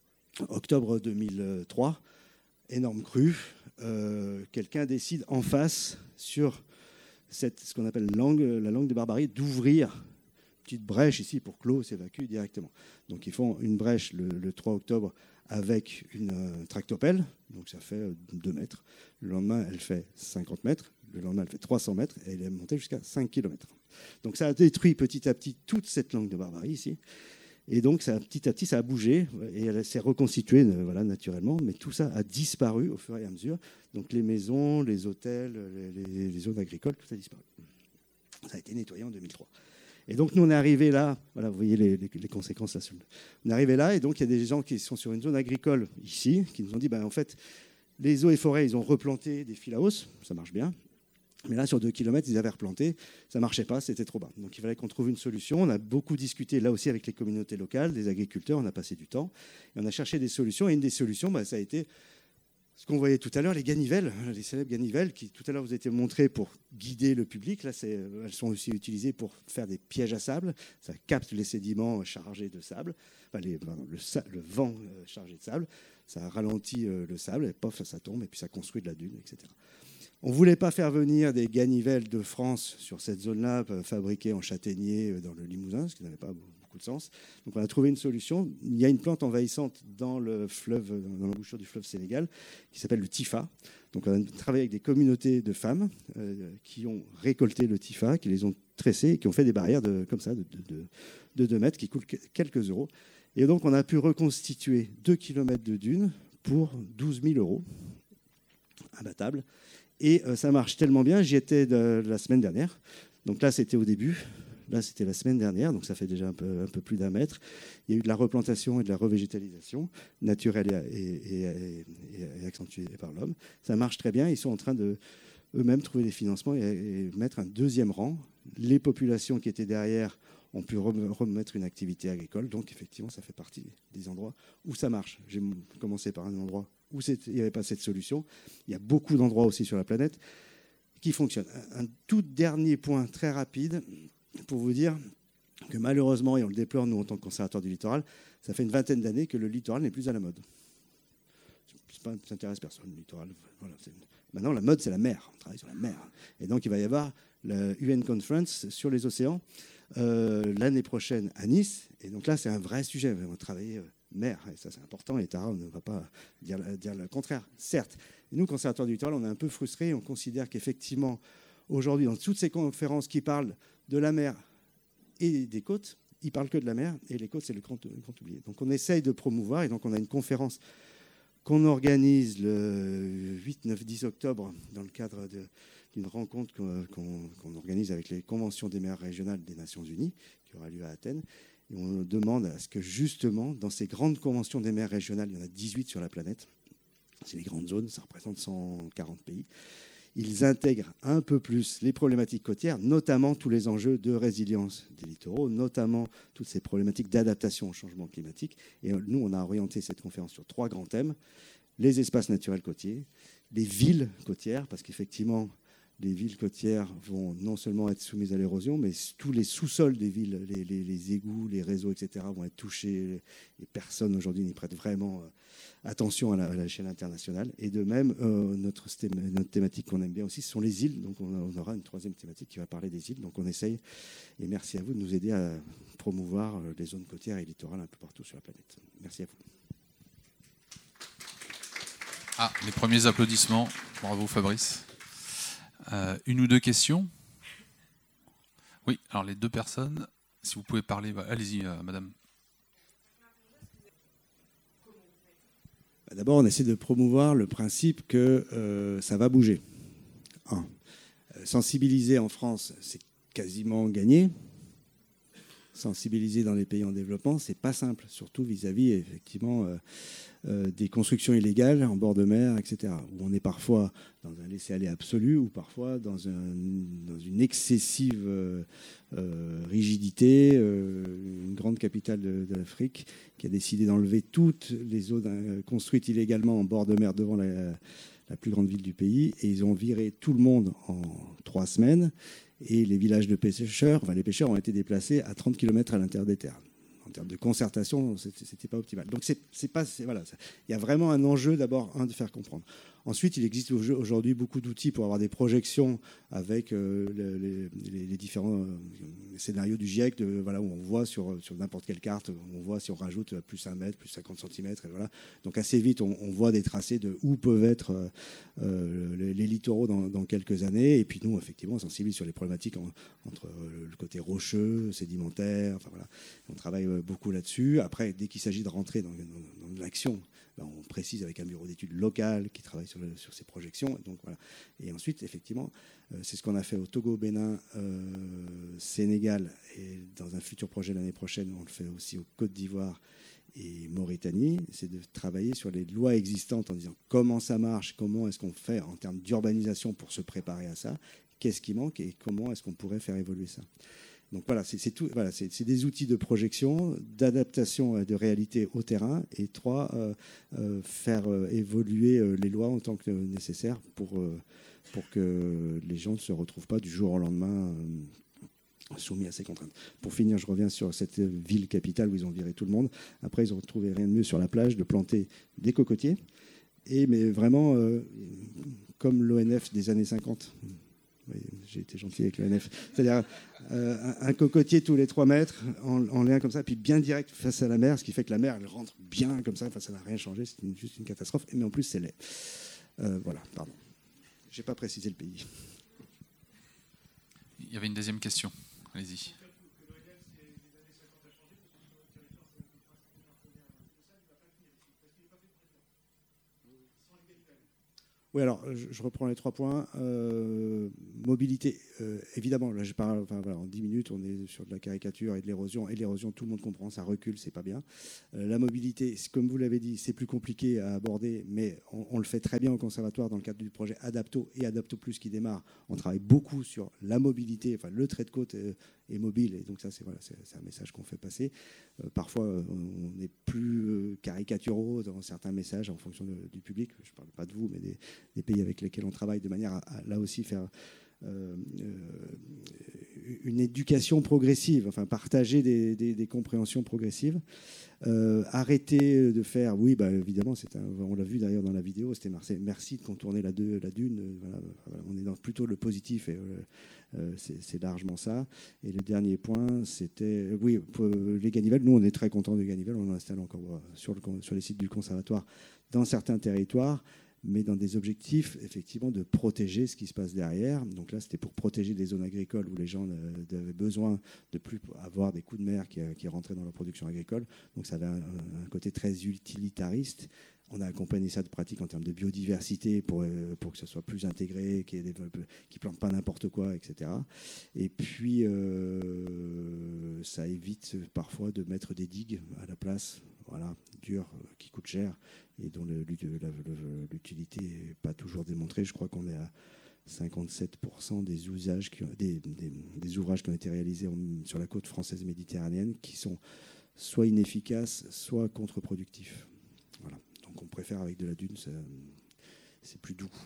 Octobre deux mille trois, énorme crue. Euh, quelqu'un décide en face sur cette, ce qu'on appelle langue, la langue de Barbarie, d'ouvrir une petite brèche ici pour que l'eau s'évacue directement. Donc ils font une brèche le, le trois octobre avec une euh, tractopelle, donc ça fait deux mètres. Le lendemain, elle fait cinquante mètres. Le lendemain, elle fait trois cents mètres et elle est montée jusqu'à cinq kilomètres. Donc ça a détruit petit à petit toute cette langue de Barbarie ici. Et donc, ça, petit à petit, ça a bougé et elle s'est reconstituée voilà, naturellement. Mais tout ça a disparu au fur et à mesure. Donc, les maisons, les hôtels, les, les, les zones agricoles, tout a disparu. Ça a été nettoyé en deux mille trois. Et donc, nous, on est arrivé là. Voilà, vous voyez les, les, les conséquences. Là, on est arrivé là et donc, il y a des gens qui sont sur une zone agricole ici qui nous ont dit, ben, en fait, les eaux et forêts, ils ont replanté des fils à hausse. Ça marche bien. Mais là, sur deux kilomètres, ils avaient replanté. Ça ne marchait pas, c'était trop bas. Donc, il fallait qu'on trouve une solution. On a beaucoup discuté, là aussi, avec les communautés locales, des agriculteurs. On a passé du temps. Et on a cherché des solutions. Et une des solutions, bah, ça a été ce qu'on voyait tout à l'heure, les ganivelles, les célèbres ganivelles, qui, tout à l'heure, vous étiez montrées pour guider le public. Là, c'est, elles sont aussi utilisées pour faire des pièges à sable. Ça capte les sédiments chargés de sable. Enfin, les, pardon, le, le vent chargé de sable. Ça ralentit le sable. Et pof, ça tombe. Et puis, ça construit de la dune, et cetera. On ne voulait pas faire venir des ganivelles de France sur cette zone-là, fabriquées en châtaignier dans le Limousin, ce qui n'avait pas beaucoup de sens. Donc on a trouvé une solution. Il y a une plante envahissante dans le fleuve, dans l'embouchure du fleuve Sénégal, qui s'appelle le Tifa. Donc on a travaillé avec des communautés de femmes euh, qui ont récolté le Tifa, qui les ont tressés et qui ont fait des barrières de, comme ça, de, de, de deux mètres, qui coûtent quelques euros. Et donc on a pu reconstituer deux kilomètres de dunes pour douze mille euros abattables. Et euh, ça marche tellement bien, j'y étais de, de la semaine dernière. Donc là, c'était au début. Là, c'était la semaine dernière, donc ça fait déjà un peu, un peu plus d'un mètre. Il y a eu de la replantation et de la revégétalisation naturelle et, et, et, et, et accentuée par l'homme. Ça marche très bien. Ils sont en train de eux-mêmes trouver des financements et, et mettre un deuxième rang. Les populations qui étaient derrière ont pu remettre une activité agricole. Donc, effectivement, ça fait partie des endroits où ça marche. J'ai commencé par un endroit où il n'y avait pas cette solution. Il y a beaucoup d'endroits aussi sur la planète qui fonctionnent. Un tout dernier point très rapide pour vous dire que malheureusement, et on le déplore nous en tant que conservateur du littoral, ça fait une vingtaine d'années que le littoral n'est plus à la mode. Ça n'intéresse personne, le littoral. Voilà, maintenant, la mode, c'est la mer. On travaille sur la mer. Et donc, il va y avoir la U N Conference sur les océans euh, l'année prochaine à Nice. Et donc là, c'est un vrai sujet. On va travailler euh, mer. Et ça, c'est important. Et Tara, on ne va pas dire, dire le contraire. Certes, et nous, conservateurs du littoral, on est un peu frustrés. On considère qu'effectivement, aujourd'hui, dans toutes ces conférences qui parlent de la mer et des côtes, ils ne parlent que de la mer. Et les côtes, c'est le grand, le grand oublié. Donc, on essaye de promouvoir. Et donc, on a une conférence qu'on organise le huit, neuf, dix octobre dans le cadre de, d'une rencontre qu'on, qu'on, qu'on organise avec les conventions des mers régionales des Nations Unies, qui aura lieu à Athènes. Et on demande à ce que, justement, dans ces grandes conventions des mers régionales, il y en a dix-huit sur la planète, c'est les grandes zones, ça représente cent quarante pays, ils intègrent un peu plus les problématiques côtières, notamment tous les enjeux de résilience des littoraux, notamment toutes ces problématiques d'adaptation au changement climatique. Et nous, on a orienté cette conférence sur trois grands thèmes. Les espaces naturels côtiers, les villes côtières, parce qu'effectivement, les villes côtières vont non seulement être soumises à l'érosion, mais tous les sous-sols des villes, les, les, les égouts, les réseaux, et cetera, vont être touchés. Et personne aujourd'hui n'y prête vraiment attention à, la, à l'échelle internationale. Et de même, euh, notre, notre thématique qu'on aime bien aussi, ce sont les îles. Donc on, on aura une troisième thématique qui va parler des îles. Donc on essaye, et merci à vous de nous aider à promouvoir les zones côtières et littorales un peu partout sur la planète. Merci à vous. Ah, les premiers applaudissements. Bravo Fabrice. Euh, une ou deux questions ? Oui, alors les deux personnes, si vous pouvez parler, bah, allez-y, euh, madame. D'abord, on essaie de promouvoir le principe que euh, ça va bouger. Un, sensibiliser en France, c'est quasiment gagné. sensibiliser dans les pays en développement, c'est pas simple, surtout vis-à-vis effectivement euh, euh, des constructions illégales en bord de mer, et cetera. Où on est parfois dans un laisser-aller absolu, ou parfois dans, un, dans une excessive euh, euh, rigidité. Euh, une grande capitale de, de l'Afrique qui a décidé d'enlever toutes les zones euh, construites illégalement en bord de mer devant la, la plus grande ville du pays, et ils ont viré tout le monde en trois semaines. Et les villages de pêcheurs, enfin les pêcheurs ont été déplacés à trente kilomètres à l'intérieur des terres. En termes de concertation, c'était pas optimal. Donc c'est, c'est pas, c'est, voilà, il y a vraiment un enjeu d'abord un de faire comprendre. Ensuite, il existe aujourd'hui beaucoup d'outils pour avoir des projections avec euh, les, les, les différents euh, scénarios du GIEC, de, voilà, où on voit sur, sur n'importe quelle carte, on voit si on rajoute plus un mètre, plus cinquante centimètres, et voilà. Donc assez vite, on, on voit des tracés de où peuvent être euh, euh, les, les littoraux dans, dans quelques années. Et puis nous, effectivement, on sensibilise sur les problématiques en, entre euh, le côté rocheux, sédimentaire, enfin voilà. On travaille euh, beaucoup là-dessus. Après, dès qu'il s'agit de rentrer dans, dans, dans l'action, ben, on précise avec un bureau d'études local qui travaille sur, le, sur ces projections. Donc, voilà. Et ensuite, effectivement, euh, c'est ce qu'on a fait au Togo, Bénin, euh, Sénégal, et dans un futur projet l'année prochaine, on le fait aussi au Côte d'Ivoire et Mauritanie, c'est de travailler sur les lois existantes en disant comment ça marche, comment est-ce qu'on fait en termes d'urbanisation pour se préparer à ça, qu'est-ce qui manque et comment est-ce qu'on pourrait faire évoluer ça. Donc voilà, c'est, c'est, tout, voilà c'est, c'est des outils de projection, d'adaptation de réalité au terrain, et trois, euh, euh, faire euh, évoluer euh, les lois en tant que nécessaire pour, euh, pour que les gens ne se retrouvent pas du jour au lendemain euh, soumis à ces contraintes. Pour finir, je reviens sur cette ville capitale où ils ont viré tout le monde. Après, ils ont trouvé rien de mieux sur la plage de planter des cocotiers, et, mais vraiment euh, comme l'O N F des années cinquante. Oui, j'ai été gentil avec l'O N F. C'est-à-dire euh, un, un cocotier tous les trois mètres, en, en lien comme ça, puis bien direct face à la mer, ce qui fait que la mer, elle rentre bien comme ça. Enfin, ça n'a rien changé, c'est une, juste une catastrophe. Mais en plus, c'est laid. Euh, voilà, pardon. Je n'ai pas précisé le pays. Il y avait une deuxième question. Allez-y. Oui, alors je reprends les trois points. Euh, mobilité, euh, évidemment, là je parle, enfin, voilà, en dix minutes, on est sur de la caricature et de l'érosion. Et l'érosion, tout le monde comprend, ça recule, c'est pas bien. Euh, la mobilité, comme vous l'avez dit, c'est plus compliqué à aborder, mais on, on le fait très bien au conservatoire dans le cadre du projet Adapto et Adapto Plus qui démarre. On travaille beaucoup sur la mobilité, enfin le trait de côte est, est mobile, et donc ça c'est, voilà, c'est, c'est un message qu'on fait passer. Euh, parfois, on est plus caricaturaux dans certains messages en fonction de, du public. Je parle pas de vous, mais des des pays avec lesquels on travaille, de manière à, à là aussi faire euh, euh, une éducation progressive, enfin partager des, des, des compréhensions progressives. Euh, arrêter de faire, oui, bah, évidemment, c'est un, on l'a vu d'ailleurs dans la vidéo, c'était merci, merci de contourner la, de, la dune. Voilà, voilà, on est dans plutôt le positif, et euh, euh, c'est, c'est largement ça. Et le dernier point, c'était, oui, pour les ganivelles. Nous, on est très contents des ganivelles. On en installe encore sur, le, sur les sites du conservatoire dans certains territoires, mais dans des objectifs, effectivement, de protéger ce qui se passe derrière. Donc là, c'était pour protéger des zones agricoles où les gens avaient besoin de plus avoir des coups de mer qui, qui rentraient dans leur production agricole. Donc ça avait un, un côté très utilitariste. On a accompagné ça de pratiques en termes de biodiversité pour, pour que ce soit plus intégré, qu'ils ne plantent pas n'importe quoi, et cetera. Et puis, euh, ça évite parfois de mettre des digues à la place, voilà, dures, qui coûtent cher, et dont le, le, le, l'utilité n'est pas toujours démontrée. Je crois qu'on est à cinquante-sept pour cent des, usages qui, des, des, des ouvrages qui ont été réalisés en, sur la côte française méditerranéenne qui sont soit inefficaces, soit contre-productifs. Voilà. Donc on préfère avec de la dune, ça, c'est plus doux.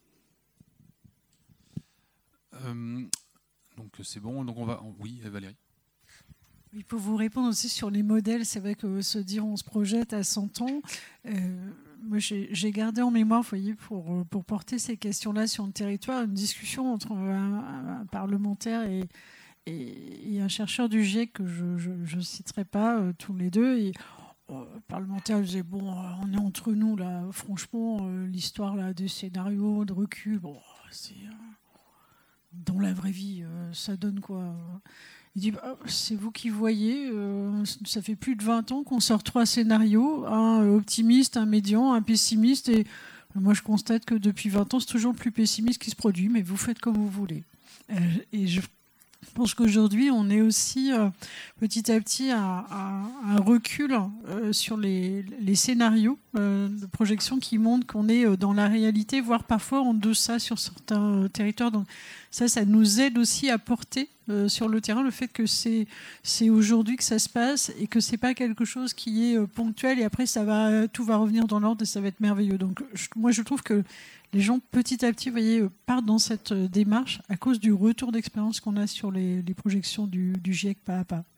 Euh, donc c'est bon. Donc on va. Oui, Valérie. Oui, pour vous répondre aussi sur les modèles, c'est vrai que se dire on se projette à cent ans, euh, moi j'ai, j'ai gardé en mémoire, vous voyez, pour, pour porter ces questions-là sur le territoire, une discussion entre un, un parlementaire et, et, et un chercheur du GIEC que je ne citerai pas, euh, tous les deux. Et, euh, le parlementaire disait, bon, on est entre nous, là, franchement, euh, l'histoire là, des scénarios, de recul, bon, c'est, euh, dans la vraie vie, euh, ça donne quoi euh, Il dit, bah, c'est vous qui voyez, euh, ça fait plus de vingt ans qu'on sort trois scénarios, un optimiste, un médian, un pessimiste, et moi je constate que depuis vingt ans, c'est toujours le plus pessimiste qui se produit, mais vous faites comme vous voulez. Euh, et je, Je pense qu'aujourd'hui, on est aussi euh, petit à petit à, à, à un recul euh, sur les, les scénarios euh, de projection qui montrent qu'on est euh, dans la réalité, voire parfois en deçà sur certains euh, territoires. Donc ça, ça nous aide aussi à porter euh, sur le terrain le fait que c'est, c'est aujourd'hui que ça se passe et que c'est pas quelque chose qui est euh, ponctuel et après ça va, tout va revenir dans l'ordre et ça va être merveilleux. Donc je, moi, je trouve que les gens, petit à petit, vous voyez, partent dans cette démarche à cause du retour d'expérience qu'on a sur les, les projections du, du GIEC pas à pas.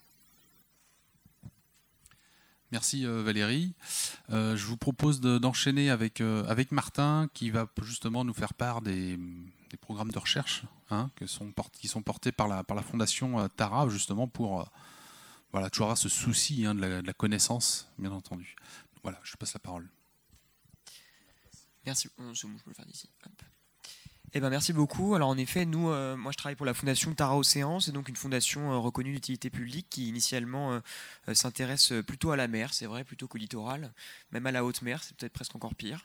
Merci euh, Valérie. Euh, je vous propose de, d'enchaîner avec, euh, avec Martin qui va justement nous faire part des, des programmes de recherche hein, que sont port- qui sont portés par la, par la Fondation euh, Tara justement pour euh, voilà, toujours avoir ce souci hein, de, la, de la connaissance, bien entendu. Voilà, je passe la parole. Merci. Je peux le faire d'ici. Hop. Eh ben, merci beaucoup. Alors en effet, nous, euh, moi je travaille pour la fondation Tara Océan. C'est donc une fondation euh, reconnue d'utilité publique qui initialement euh, euh, s'intéresse plutôt à la mer, c'est vrai, plutôt qu'au littoral, même à la haute mer, c'est peut-être presque encore pire.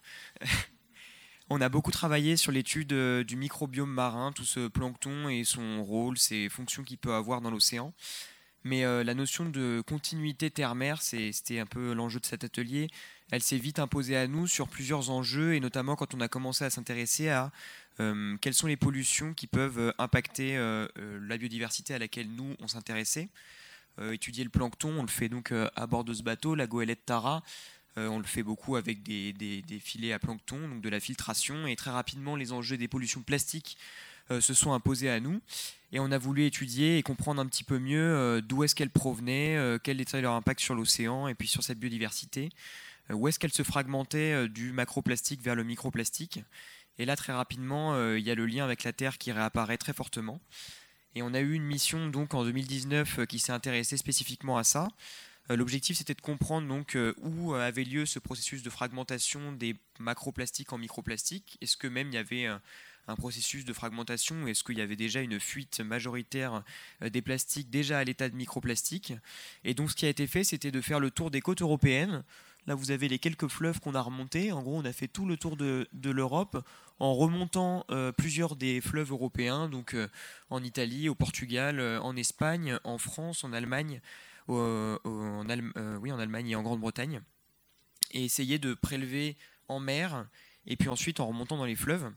On a beaucoup travaillé sur l'étude euh, du microbiome marin, tout ce plancton et son rôle, ses fonctions qu'il peut avoir dans l'océan. Mais euh, la notion de continuité terre-mer, c'est, c'était un peu l'enjeu de cet atelier. Elle s'est vite imposée à nous sur plusieurs enjeux, et notamment quand on a commencé à s'intéresser à euh, quelles sont les pollutions qui peuvent impacter euh, euh, la biodiversité à laquelle nous, on s'intéressait. Euh, étudier le plancton, on le fait donc euh, à bord de ce bateau, la goélette Tara. Euh, on le fait beaucoup avec des, des, des filets à plancton, donc de la filtration. Et très rapidement, les enjeux des pollutions plastiques euh, se sont imposés à nous. Et on a voulu étudier et comprendre un petit peu mieux euh, d'où est-ce qu'elles provenaient, euh, quel était leur impact sur l'océan et puis sur cette biodiversité. Euh, où est-ce qu'elles se fragmentaient euh, du macroplastique vers le microplastique. Et là, très rapidement, euh, il y a le lien avec la Terre qui réapparaît très fortement. Et on a eu une mission donc en deux mille dix-neuf euh, qui s'est intéressée spécifiquement à ça. Euh, l'objectif, c'était de comprendre donc euh, où avait lieu ce processus de fragmentation des macroplastiques en microplastiques. Est-ce que même il y avait un, un processus de fragmentation ou est-ce qu'il y avait déjà une fuite majoritaire euh, des plastiques déjà à l'état de microplastique. Et donc, ce qui a été fait, c'était de faire le tour des côtes européennes. Là, vous avez les quelques fleuves qu'on a remontés. En gros, on a fait tout le tour de, de l'Europe en remontant euh, plusieurs des fleuves européens, donc euh, en Italie, au Portugal, euh, en Espagne, en France, en Allemagne, au, au, en, Allem- euh, oui, en Allemagne et en Grande-Bretagne, et essayer de prélever en mer et puis ensuite en remontant dans les fleuves.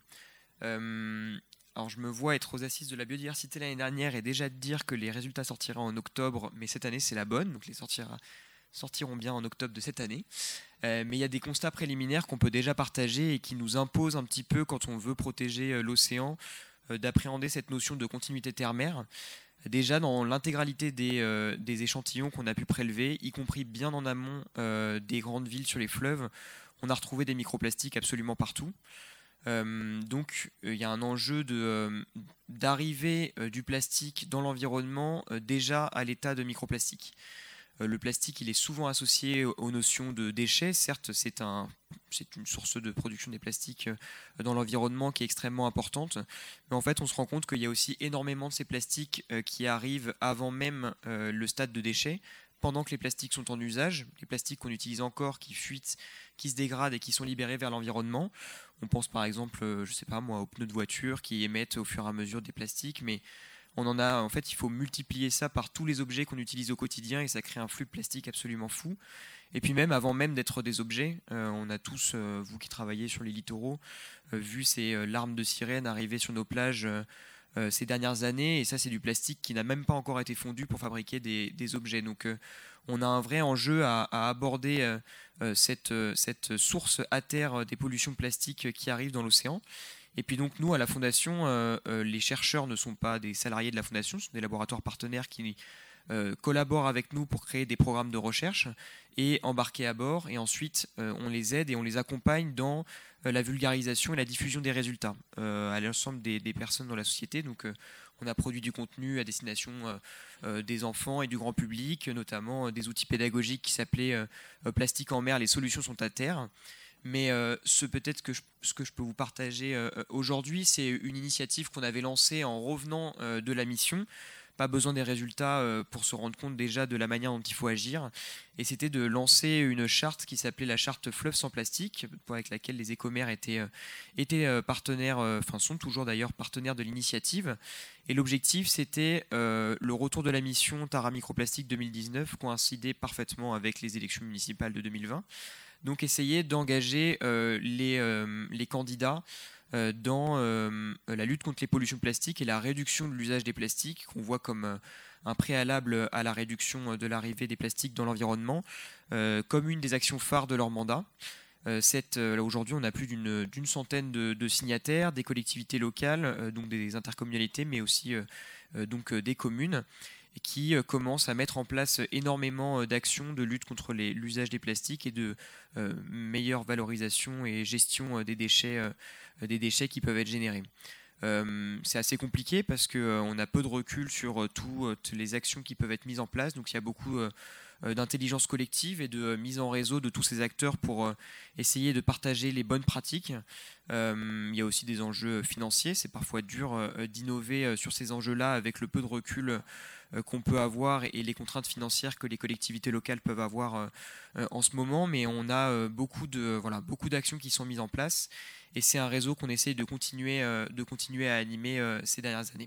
Euh, alors, je me vois être aux assises de la biodiversité l'année dernière et déjà de dire que les résultats sortiraient en octobre, mais cette année, c'est la bonne, donc les sortira. sortiront bien en octobre de cette année. Euh, mais il y a des constats préliminaires qu'on peut déjà partager et qui nous imposent un petit peu, quand on veut protéger euh, l'océan, euh, d'appréhender cette notion de continuité terre-mer. Déjà, dans l'intégralité des, euh, des échantillons qu'on a pu prélever, y compris bien en amont euh, des grandes villes sur les fleuves, on a retrouvé des microplastiques absolument partout. Euh, donc, il euh, y a un enjeu de, euh, d'arrivée euh, du plastique dans l'environnement euh, déjà à l'état de microplastique. Le plastique, il est souvent associé aux notions de déchets. Certes, c'est, un, c'est une source de production des plastiques dans l'environnement qui est extrêmement importante. Mais en fait, on se rend compte qu'il y a aussi énormément de ces plastiques qui arrivent avant même le stade de déchets, pendant que les plastiques sont en usage. Les plastiques qu'on utilise encore, qui fuitent, qui se dégradent et qui sont libérés vers l'environnement. On pense par exemple, je sais pas moi, aux pneus de voiture qui émettent au fur et à mesure des plastiques, mais on en a, en fait, il faut multiplier ça par tous les objets qu'on utilise au quotidien et ça crée un flux de plastique absolument fou. Et puis même, avant même d'être des objets, euh, on a tous, euh, vous qui travaillez sur les littoraux, euh, vu ces euh, larmes de sirène arriver sur nos plages euh, euh, ces dernières années. Et ça, c'est du plastique qui n'a même pas encore été fondu pour fabriquer des, des objets. Donc, euh, on a un vrai enjeu à, à aborder euh, euh, cette, euh, cette source à terre des pollutions plastiques qui arrivent dans l'océan. Et puis donc nous, à la Fondation, euh, euh, les chercheurs ne sont pas des salariés de la Fondation, ce sont des laboratoires partenaires qui euh, collaborent avec nous pour créer des programmes de recherche et embarquer à bord. Et ensuite, euh, on les aide et on les accompagne dans euh, la vulgarisation et la diffusion des résultats euh, à l'ensemble des, des personnes dans la société. Donc euh, on a produit du contenu à destination euh, euh, des enfants et du grand public, notamment euh, des outils pédagogiques qui s'appelaient euh, « Plastique en mer, les solutions sont à terre ». Mais euh, ce peut-être que je, ce que je peux vous partager euh, aujourd'hui, c'est une initiative qu'on avait lancée en revenant euh, de la mission, pas besoin des résultats euh, pour se rendre compte déjà de la manière dont il faut agir. Et c'était de lancer une charte qui s'appelait la charte Fleuve sans plastique, avec laquelle les écomères étaient, euh, étaient euh, partenaires, euh, enfin sont toujours d'ailleurs partenaires de l'initiative. Et l'objectif, c'était euh, le retour de la mission Tara Microplastique deux mille dix-neuf, coïncidait parfaitement avec les élections municipales de deux mille vingt. Donc essayer d'engager euh, les, euh, les candidats euh, dans euh, la lutte contre les pollutions plastiques et la réduction de l'usage des plastiques, qu'on voit comme euh, un préalable à la réduction de l'arrivée des plastiques dans l'environnement, euh, comme une des actions phares de leur mandat. Euh, cette, euh, là, aujourd'hui, on a plus d'une, d'une centaine de, de signataires, des collectivités locales, euh, donc des intercommunalités, mais aussi euh, euh, donc, euh, des communes, qui euh, commencent à mettre en place énormément euh, d'actions de lutte contre les, l'usage des plastiques et de euh, meilleure valorisation et gestion euh, des déchets, euh, des déchets qui peuvent être générés. Euh, c'est assez compliqué parce qu'on euh, a peu de recul sur euh, toutes les actions qui peuvent être mises en place, donc il y a beaucoup euh, d'intelligence collective et de mise en réseau de tous ces acteurs pour euh, essayer de partager les bonnes pratiques. Euh, il y a aussi des enjeux financiers, c'est parfois dur euh, d'innover euh, sur ces enjeux-là avec le peu de recul euh, qu'on peut avoir et les contraintes financières que les collectivités locales peuvent avoir euh, euh, en ce moment, mais on a euh, beaucoup de, voilà, beaucoup d'actions qui sont mises en place et c'est un réseau qu'on essaie de continuer, euh, de continuer à animer euh, ces dernières années.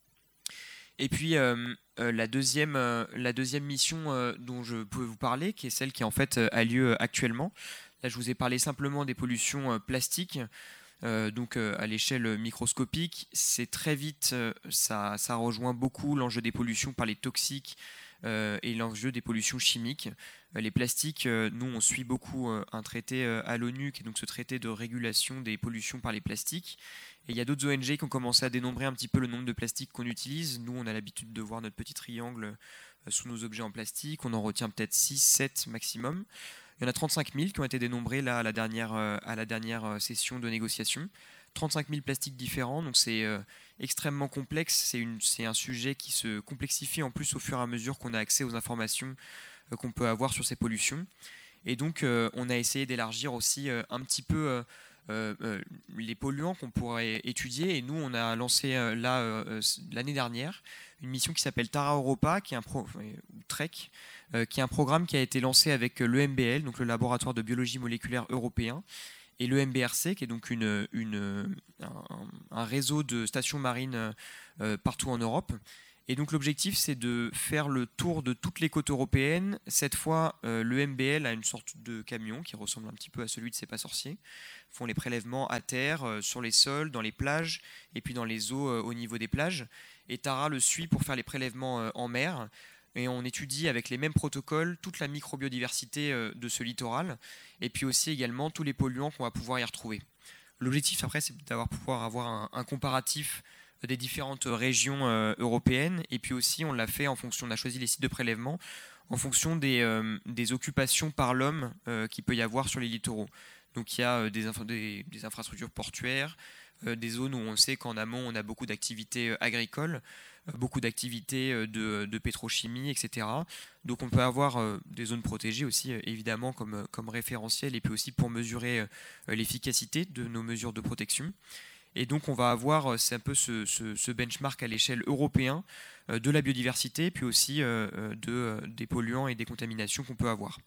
Et puis euh, euh, la, deuxième, euh, la deuxième mission euh, dont je peux vous parler, qui est celle qui en fait euh, a lieu actuellement. Là, je vous ai parlé simplement des pollutions euh, plastiques, euh, donc euh, à l'échelle microscopique. C'est très vite, euh, ça, ça rejoint beaucoup l'enjeu des pollutions par les toxiques euh, et l'enjeu des pollutions chimiques. Euh, les plastiques, euh, nous, on suit beaucoup euh, un traité euh, à l'ONU, qui est donc ce traité de régulation des pollutions par les plastiques. Et il y a d'autres O N G qui ont commencé à dénombrer un petit peu le nombre de plastiques qu'on utilise. Nous, on a l'habitude de voir notre petit triangle sous nos objets en plastique. On en retient peut-être six, sept maximum. Il y en a trente-cinq mille qui ont été dénombrés là, à, la dernière, à la dernière session de négociation. trente-cinq mille plastiques différents, donc c'est euh, extrêmement complexe. C'est, une, c'est un sujet qui se complexifie en plus au fur et à mesure qu'on a accès aux informations euh, qu'on peut avoir sur ces pollutions. Et donc, euh, on a essayé d'élargir aussi euh, un petit peu... Euh, Euh, euh, les polluants qu'on pourrait étudier et nous on a lancé euh, là euh, l'année dernière une mission qui s'appelle Tara Europa qui est un pro, euh, Trek euh, qui est un programme qui a été lancé avec l'E M B L, donc le laboratoire de biologie moléculaire européen, et l'E M B R C qui est donc une, une, un, un réseau de stations marines euh, partout en Europe. Et donc l'objectif, c'est de faire le tour de toutes les côtes européennes. Cette fois, euh, l'E M B L a une sorte de camion qui ressemble un petit peu à celui de C'est pas sorcier. Ils font les prélèvements à terre, euh, sur les sols, dans les plages, et puis dans les eaux euh, au niveau des plages. Et Tara le suit pour faire les prélèvements euh, en mer. Et on étudie avec les mêmes protocoles toute la microbiodiversité euh, de ce littoral, et puis aussi également tous les polluants qu'on va pouvoir y retrouver. L'objectif, après, c'est d'avoir pouvoir avoir un, un comparatif des différentes régions euh, européennes, et puis aussi on l'a fait en fonction, on a choisi les sites de prélèvement en fonction des, euh, des occupations par l'homme euh, qu'il peut y avoir sur les littoraux. Donc il y a euh, des, infra- des, des infrastructures portuaires, euh, des zones où on sait qu'en amont on a beaucoup d'activités euh, agricoles, euh, beaucoup d'activités euh, de, de pétrochimie, et cetera. Donc on peut avoir euh, des zones protégées aussi, euh, évidemment, comme, comme référentiel, et puis aussi pour mesurer euh, l'efficacité de nos mesures de protection. Et donc on va avoir, c'est un peu ce, ce, ce benchmark à l'échelle européenne euh, de la biodiversité, puis aussi euh, de, euh, des polluants et des contaminations qu'on peut avoir.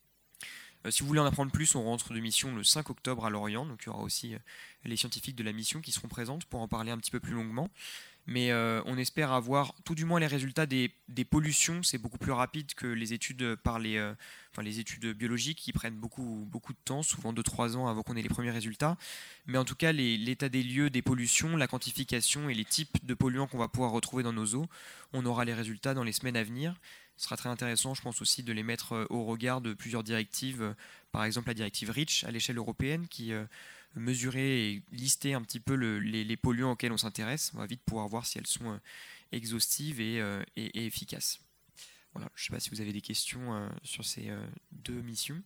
Euh, si vous voulez en apprendre plus, on rentre de mission le cinq octobre à Lorient, donc il y aura aussi euh, les scientifiques de la mission qui seront présentes pour en parler un petit peu plus longuement. Mais euh, on espère avoir tout du moins les résultats des, des pollutions. C'est beaucoup plus rapide que les études par les, euh, enfin, les études biologiques qui prennent beaucoup, beaucoup de temps, souvent deux à trois ans avant qu'on ait les premiers résultats. Mais en tout cas, les, l'état des lieux des pollutions, la quantification et les types de polluants qu'on va pouvoir retrouver dans nos eaux, on aura les résultats dans les semaines à venir. Ce sera très intéressant, je pense aussi, de les mettre au regard de plusieurs directives, par exemple la directive REACH à l'échelle européenne qui euh, mesurer et lister un petit peu le, les, les polluants auxquels on s'intéresse. On va vite pouvoir voir si elles sont euh, exhaustives et, euh, et, et efficaces. Voilà, je ne sais pas si vous avez des questions euh, sur ces euh, deux missions.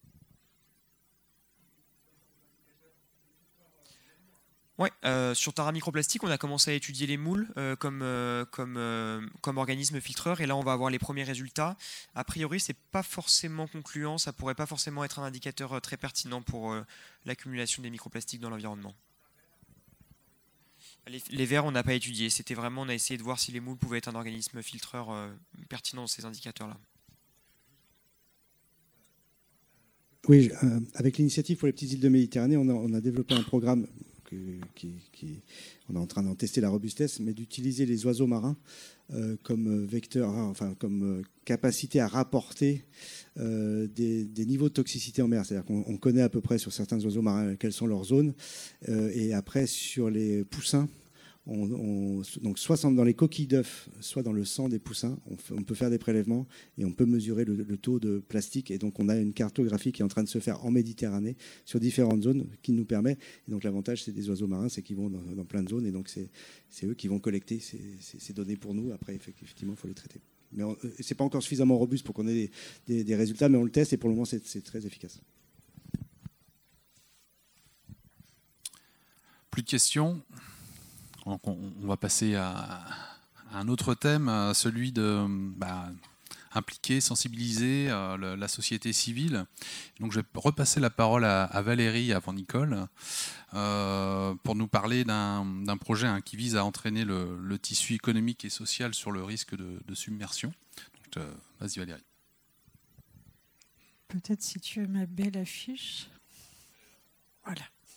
Ouais, euh, sur Tara Microplastique, on a commencé à étudier les moules euh, comme, euh, comme, euh, comme organisme filtreur, et là on va avoir les premiers résultats. A priori, c'est pas forcément concluant, ça pourrait pas forcément être un indicateur euh, très pertinent pour euh, l'accumulation des microplastiques dans l'environnement. Les, les vers, on n'a pas étudié. C'était vraiment, on a essayé de voir si les moules pouvaient être un organisme filtreur euh, pertinent dans ces indicateurs-là. Oui, euh, avec l'initiative pour les petites îles de Méditerranée, on a, on a développé un programme que, qui, qui, on est en train d'en tester la robustesse, mais d'utiliser les oiseaux marins euh, comme vecteur, enfin comme euh, capacité à rapporter euh, des, des niveaux de toxicité en mer. C'est-à-dire qu'on on connaît à peu près sur certains oiseaux marins quelles sont leurs zones, euh, et après sur les poussins. On, on, donc soit dans les coquilles d'œufs, soit dans le sang des poussins, on, fait, on peut faire des prélèvements et on peut mesurer le, le taux de plastique. Et donc on a une cartographie qui est en train de se faire en Méditerranée sur différentes zones qui nous permet. Et donc l'avantage c'est des oiseaux marins, c'est qu'ils vont dans, dans plein de zones et donc c'est, c'est eux qui vont collecter ces, ces, ces données pour nous. Après effectivement il faut les traiter. Mais on, c'est pas encore suffisamment robuste pour qu'on ait des, des, des résultats, mais on le teste et pour le moment c'est, c'est très efficace. Plus de questions ? Donc on, on va passer à, à un autre thème, celui de bah, impliquer, sensibiliser euh, le, la société civile. Donc je vais repasser la parole à, à Valérie avant Nicole euh, pour nous parler d'un, d'un projet hein, qui vise à entraîner le, le tissu économique et social sur le risque de, de submersion. Donc, euh, vas-y Valérie. Peut-être si tu veux ma belle affiche. Voilà.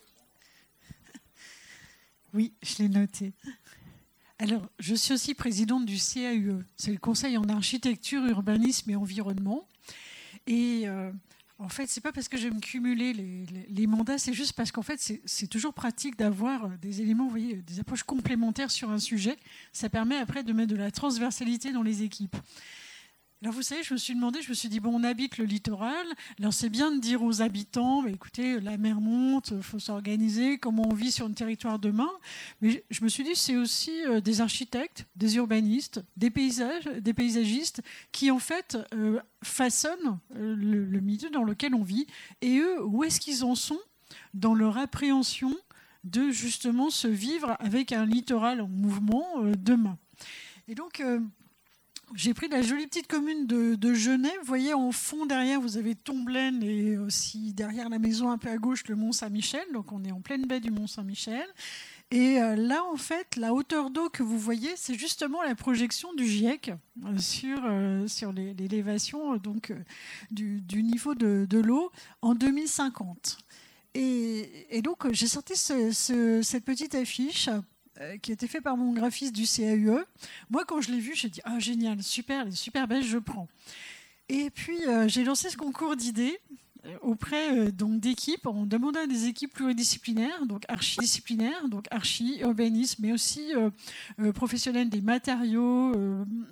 Oui, je l'ai noté. Alors, je suis aussi présidente du C A U E. C'est le Conseil en architecture, urbanisme et environnement. Et euh, en fait, c'est pas parce que j'aime cumuler les, les, les mandats, c'est juste parce qu'en fait, c'est, c'est toujours pratique d'avoir des éléments, vous voyez, des approches complémentaires sur un sujet. Ça permet après de mettre de la transversalité dans les équipes. Alors vous savez, je me suis demandé, je me suis dit, bon, on habite le littoral, alors c'est bien de dire aux habitants, bah, écoutez, la mer monte, il faut s'organiser, comment on vit sur le territoire demain. Mais je me suis dit, c'est aussi euh, des architectes, des urbanistes, des, paysages, des paysagistes qui en fait euh, façonnent euh, le, le milieu dans lequel on vit. Et eux, où est-ce qu'ils en sont dans leur appréhension de justement se vivre avec un littoral en mouvement euh, demain. Et donc... Euh, J'ai pris la jolie petite commune de, de Genève. Vous voyez, en fond, derrière, vous avez Tomblaine et aussi derrière la maison, un peu à gauche, le Mont-Saint-Michel. Donc, on est en pleine baie du Mont-Saint-Michel. Et euh, là, en fait, la hauteur d'eau que vous voyez, c'est justement la projection du GIEC euh, sur, euh, sur les, l'élévation euh, donc, euh, du, du niveau de, de l'eau en deux mille cinquante. Et, et donc, j'ai sorti ce, ce, cette petite affiche qui a été fait par mon graphiste du C A U E. Moi, quand je l'ai vu, j'ai dit « Ah, génial, super, super belle, je prends ». Et puis, euh, j'ai lancé ce concours d'idées auprès euh, donc, d'équipes, en demandant à des équipes pluridisciplinaires, donc archidisciplinaires, donc archi, urbanisme, mais aussi euh, euh, professionnels des matériaux, euh,